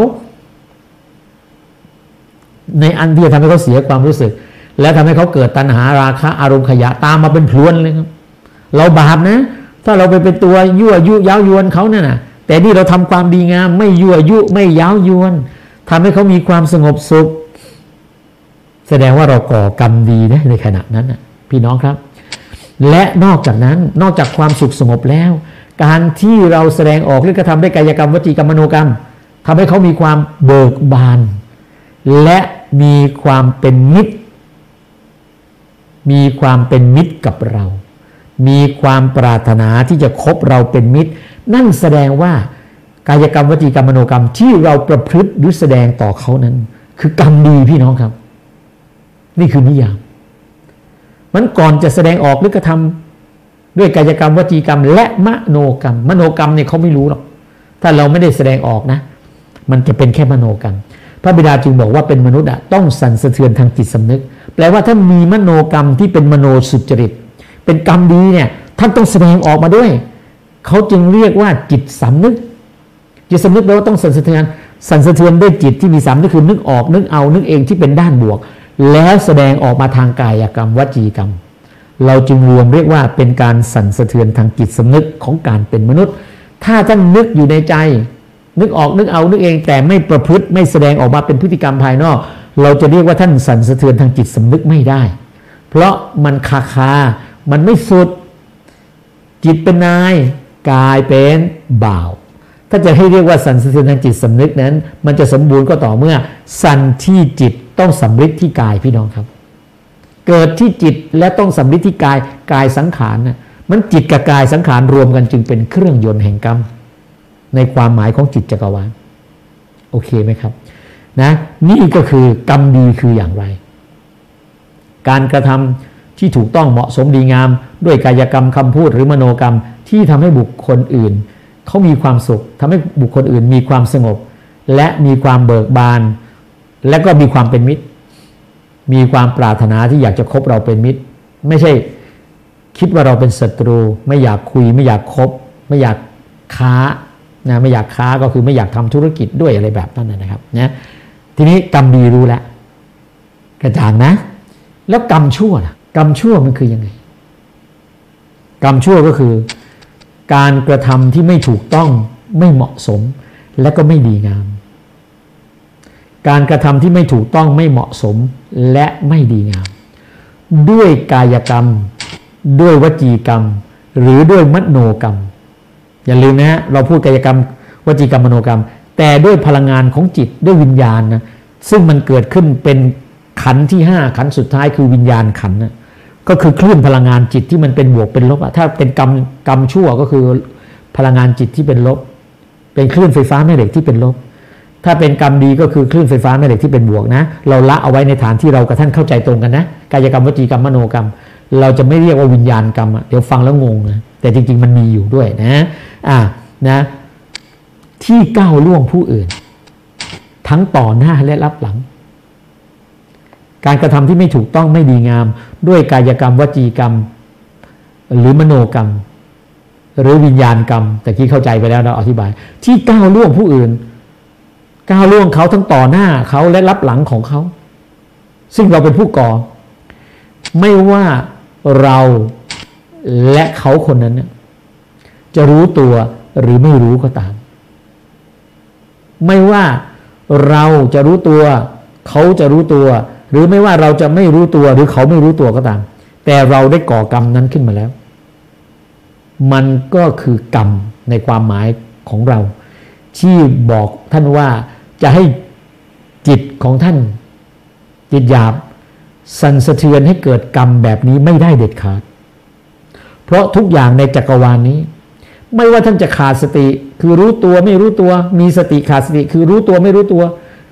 ในอันที่จะทำให้เขาเสียความรู้สึกและทำให้เขาเกิดตัณหาราคะอารมณ์ขยะตามมาเป็นพลวนเลยครับเราบาปนะถ้าเราไปเป็นตัวยั่วยุย้าวยวนเขาเนี่ยนะแต่นี่เราทำความดีงามไม่ยั่วยุไม่ย้าวยวนทำให้เขามีความสงบสุขแสดงว่าเราก่อกรรมดีนะในขณะนั้นนะพี่น้องครับและนอกจากนั้นนอกจากความสุขสงบแล้วการที่เราแสดงออกหรือกระทำด้วยกายกรรมวจีกรรมมโนกรรมทำให้เขามีความเบิกบานและมีความเป็นมิตรมีความเป็นมิตรกับเรามีความปรารถนาที่จะคบเราเป็นมิตรนั่นแสดงว่ากายกรรมวจีกรรมมโนกรรมที่เราประพฤติหรือแสดงต่อเขานั้นคือกรรมดีพี่น้องครับนี่คือนิยามมันก่อนจะแสดงออกหรือกระทำด้วยกายกรรมวจีกรรมและมโนกรรมมโนกรรมเนี่ยเขาไม่รู้หรอกถ้าเราไม่ได้แสดงออกนะมันจะเป็นแค่มโนกรรมพระบิดาจึงบอกว่าเป็นมนุษย์อะต้องสั่นสะเทือนทางจิตสำนึกแปลว่าถ้ามีมโนกรรมที่เป็นมโนสุจริตเป็นกรรมดีเนี่ยท่านต้องแสดงออกมาด้วยเขาจึงเรียกว่าจิตสำนึกจิตสำนึกแปลว่าต้องสั่นสะเทือนสั่นสะเทือนด้วยจิตที่มีสำนึกคือนึกออกนึกเอานึกเองที่เป็นด้านบวกแล้วแสดงออกมาทางกายกรรมวจีกรรมเราจึงรวมเรียกว่าเป็นการสั่นสะเทือนทางจิตสำนึกของการเป็นมนุษย์ถ้าท่านนึกอยู่ในใจนึกออกนึกเอานึกเองแต่ไม่ประพฤติไม่แสดงออกมาเป็นพฤติกรรมภายนอกเราจะเรียกว่าท่านสั่นสะเทือนทางจิตสำนึกไม่ได้เพราะมันคาคามันไม่สุดจิตเป็นนายกายเป็นบ่าวถ้าจะให้เรียกว่าสั่นสะเทือนทางจิตสำนึกนั้นมันจะสมบูรณ์ก็ต่อเมื่อสั่นที่จิตต้องสำฤทธิ์ที่กายพี่น้องครับเกิดที่จิตและต้องสำฤทธิ์ที่กายกายสังขารนะมันจิตกับกายสังขารรวมกันจึงเป็นเครื่องยนต์แห่งกรรมในความหมายของจิตจักรวาลโอเคไหมครับนะนี่ก็คือกรรมดีคืออย่างไรการกระทำที่ถูกต้องเหมาะสมดีงามด้วยกายกรรมคำพูดหรือมโนกรรมที่ทำให้บุคคลอื่นเขามีความสุขทำให้บุคคลอื่นมีความสงบและมีความเบิกบานและก็มีความเป็นมิตรมีความปรารถนาที่อยากจะคบเราเป็นมิตรไม่ใช่คิดว่าเราเป็นศัตรูไม่อยากคุยไม่อยากคบไม่อยากค้านะไม่อยากค้าก็คือไม่อยากทำธุรกิจด้วยอะไรแบบนั้นนะครับนะทีนี้กรรมดีรู้แล้วกระจ่างนะแล้วกรรมชั่วนะกรรมชั่วมันคือยังไงกรรมชั่วก็คือการกระทำที่ไม่ถูกต้องไม่เหมาะสมและก็ไม่ดีงามการกระทำที่ไม่ถูกต้องไม่เหมาะสมและไม่ดีงามด้วยกายกรรมด้วยวจีกรรมหรือด้วยมโนกรรมอย่าลืมนะฮะเราพูดกายกรรมวจีกรรมมโนกรรมแต่ด้วยพลังงานของจิตด้วยวิญญาณนะซึ่งมันเกิดขึ้นเป็นขันธ์ที่ห้าขันธ์สุดท้ายคือวิญญาณขันธ์นะก็คือคลื่นพลังงานจิตที่มันเป็นบวกเป็นลบอะถ้าเป็นกรรมกรรมชั่วก็คือพลังงานจิตที่เป็นลบเป็นคลื่นไฟฟ้าแม่เหล็กที่เป็นลบถ้าเป็นกรรมดีก็คือคลื่นไฟฟ้าแม่เหล็กที่เป็นบวกนะเราละเอาไว้ในฐานที่เรากับท่านเข้าใจตรงกันนะกายกรรมวจีกรรมมโนกรรมเราจะไม่เรียกว่าวิญญาณกรรมอะเดี๋ยวฟังแล้วงงนะแต่จริงๆมันมีอยู่ด้วยนะอ่ะนะที่ก้าวล่วงผู้อื่นทั้งต่อหน้าและรับหลังการกระทำที่ไม่ถูกต้องไม่ดีงามด้วยกายกรรมวจีกรรมหรือมโนกรรมหรือวิญญาณกรรมแต่ที่เข้าใจไปแล้วเราอธิบายที่ก้าวล่วงผู้อื่นก้าวล่วงเขาทั้งต่อหน้าเขาและรับหลังของเขาซึ่งเราเป็นผู้ก่อไม่ว่าเราและเขาคนนั้นจะรู้ตัวหรือไม่รู้ก็ตามไม่ว่าเราจะรู้ตัวเขาจะรู้ตัวหรือไม่ว่าเราจะไม่รู้ตัวหรือเขาไม่รู้ตัวก็ตามแต่เราได้ก่อกรรมนั้นขึ้นมาแล้วมันก็คือกรรมในความหมายของเราที่บอกท่านว่าจะให้จิตของท่านจิตหยาบสั่นสะเทือนให้เกิดกรรมแบบนี้ไม่ได้เด็ดขาดเพราะทุกอย่างในจักรวาลนี้ไม่ว่าท่านจะขาดสติคือรู้ตัวไม่รู้ตัวมีสติขาดสติคือรู้ตัวไม่รู้ตัว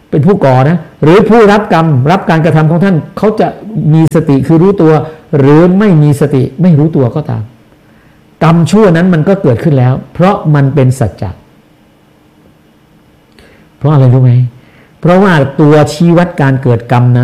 เป็นผู้ก่อนะหรือผู้รับกรรมรับการกระทำของท่านเขาจะมีสติคือรู้ตัวหรือไม่มีสติไม่รู้ตัวก็ตามกรรมชั่วนั้นมันก็เกิดขึ้นแล้วเพราะมันเป็นสัจจะเพราะอะไรรู้ไหมเพราะว่าตัวชี้วัดการเกิดกรรมนั้น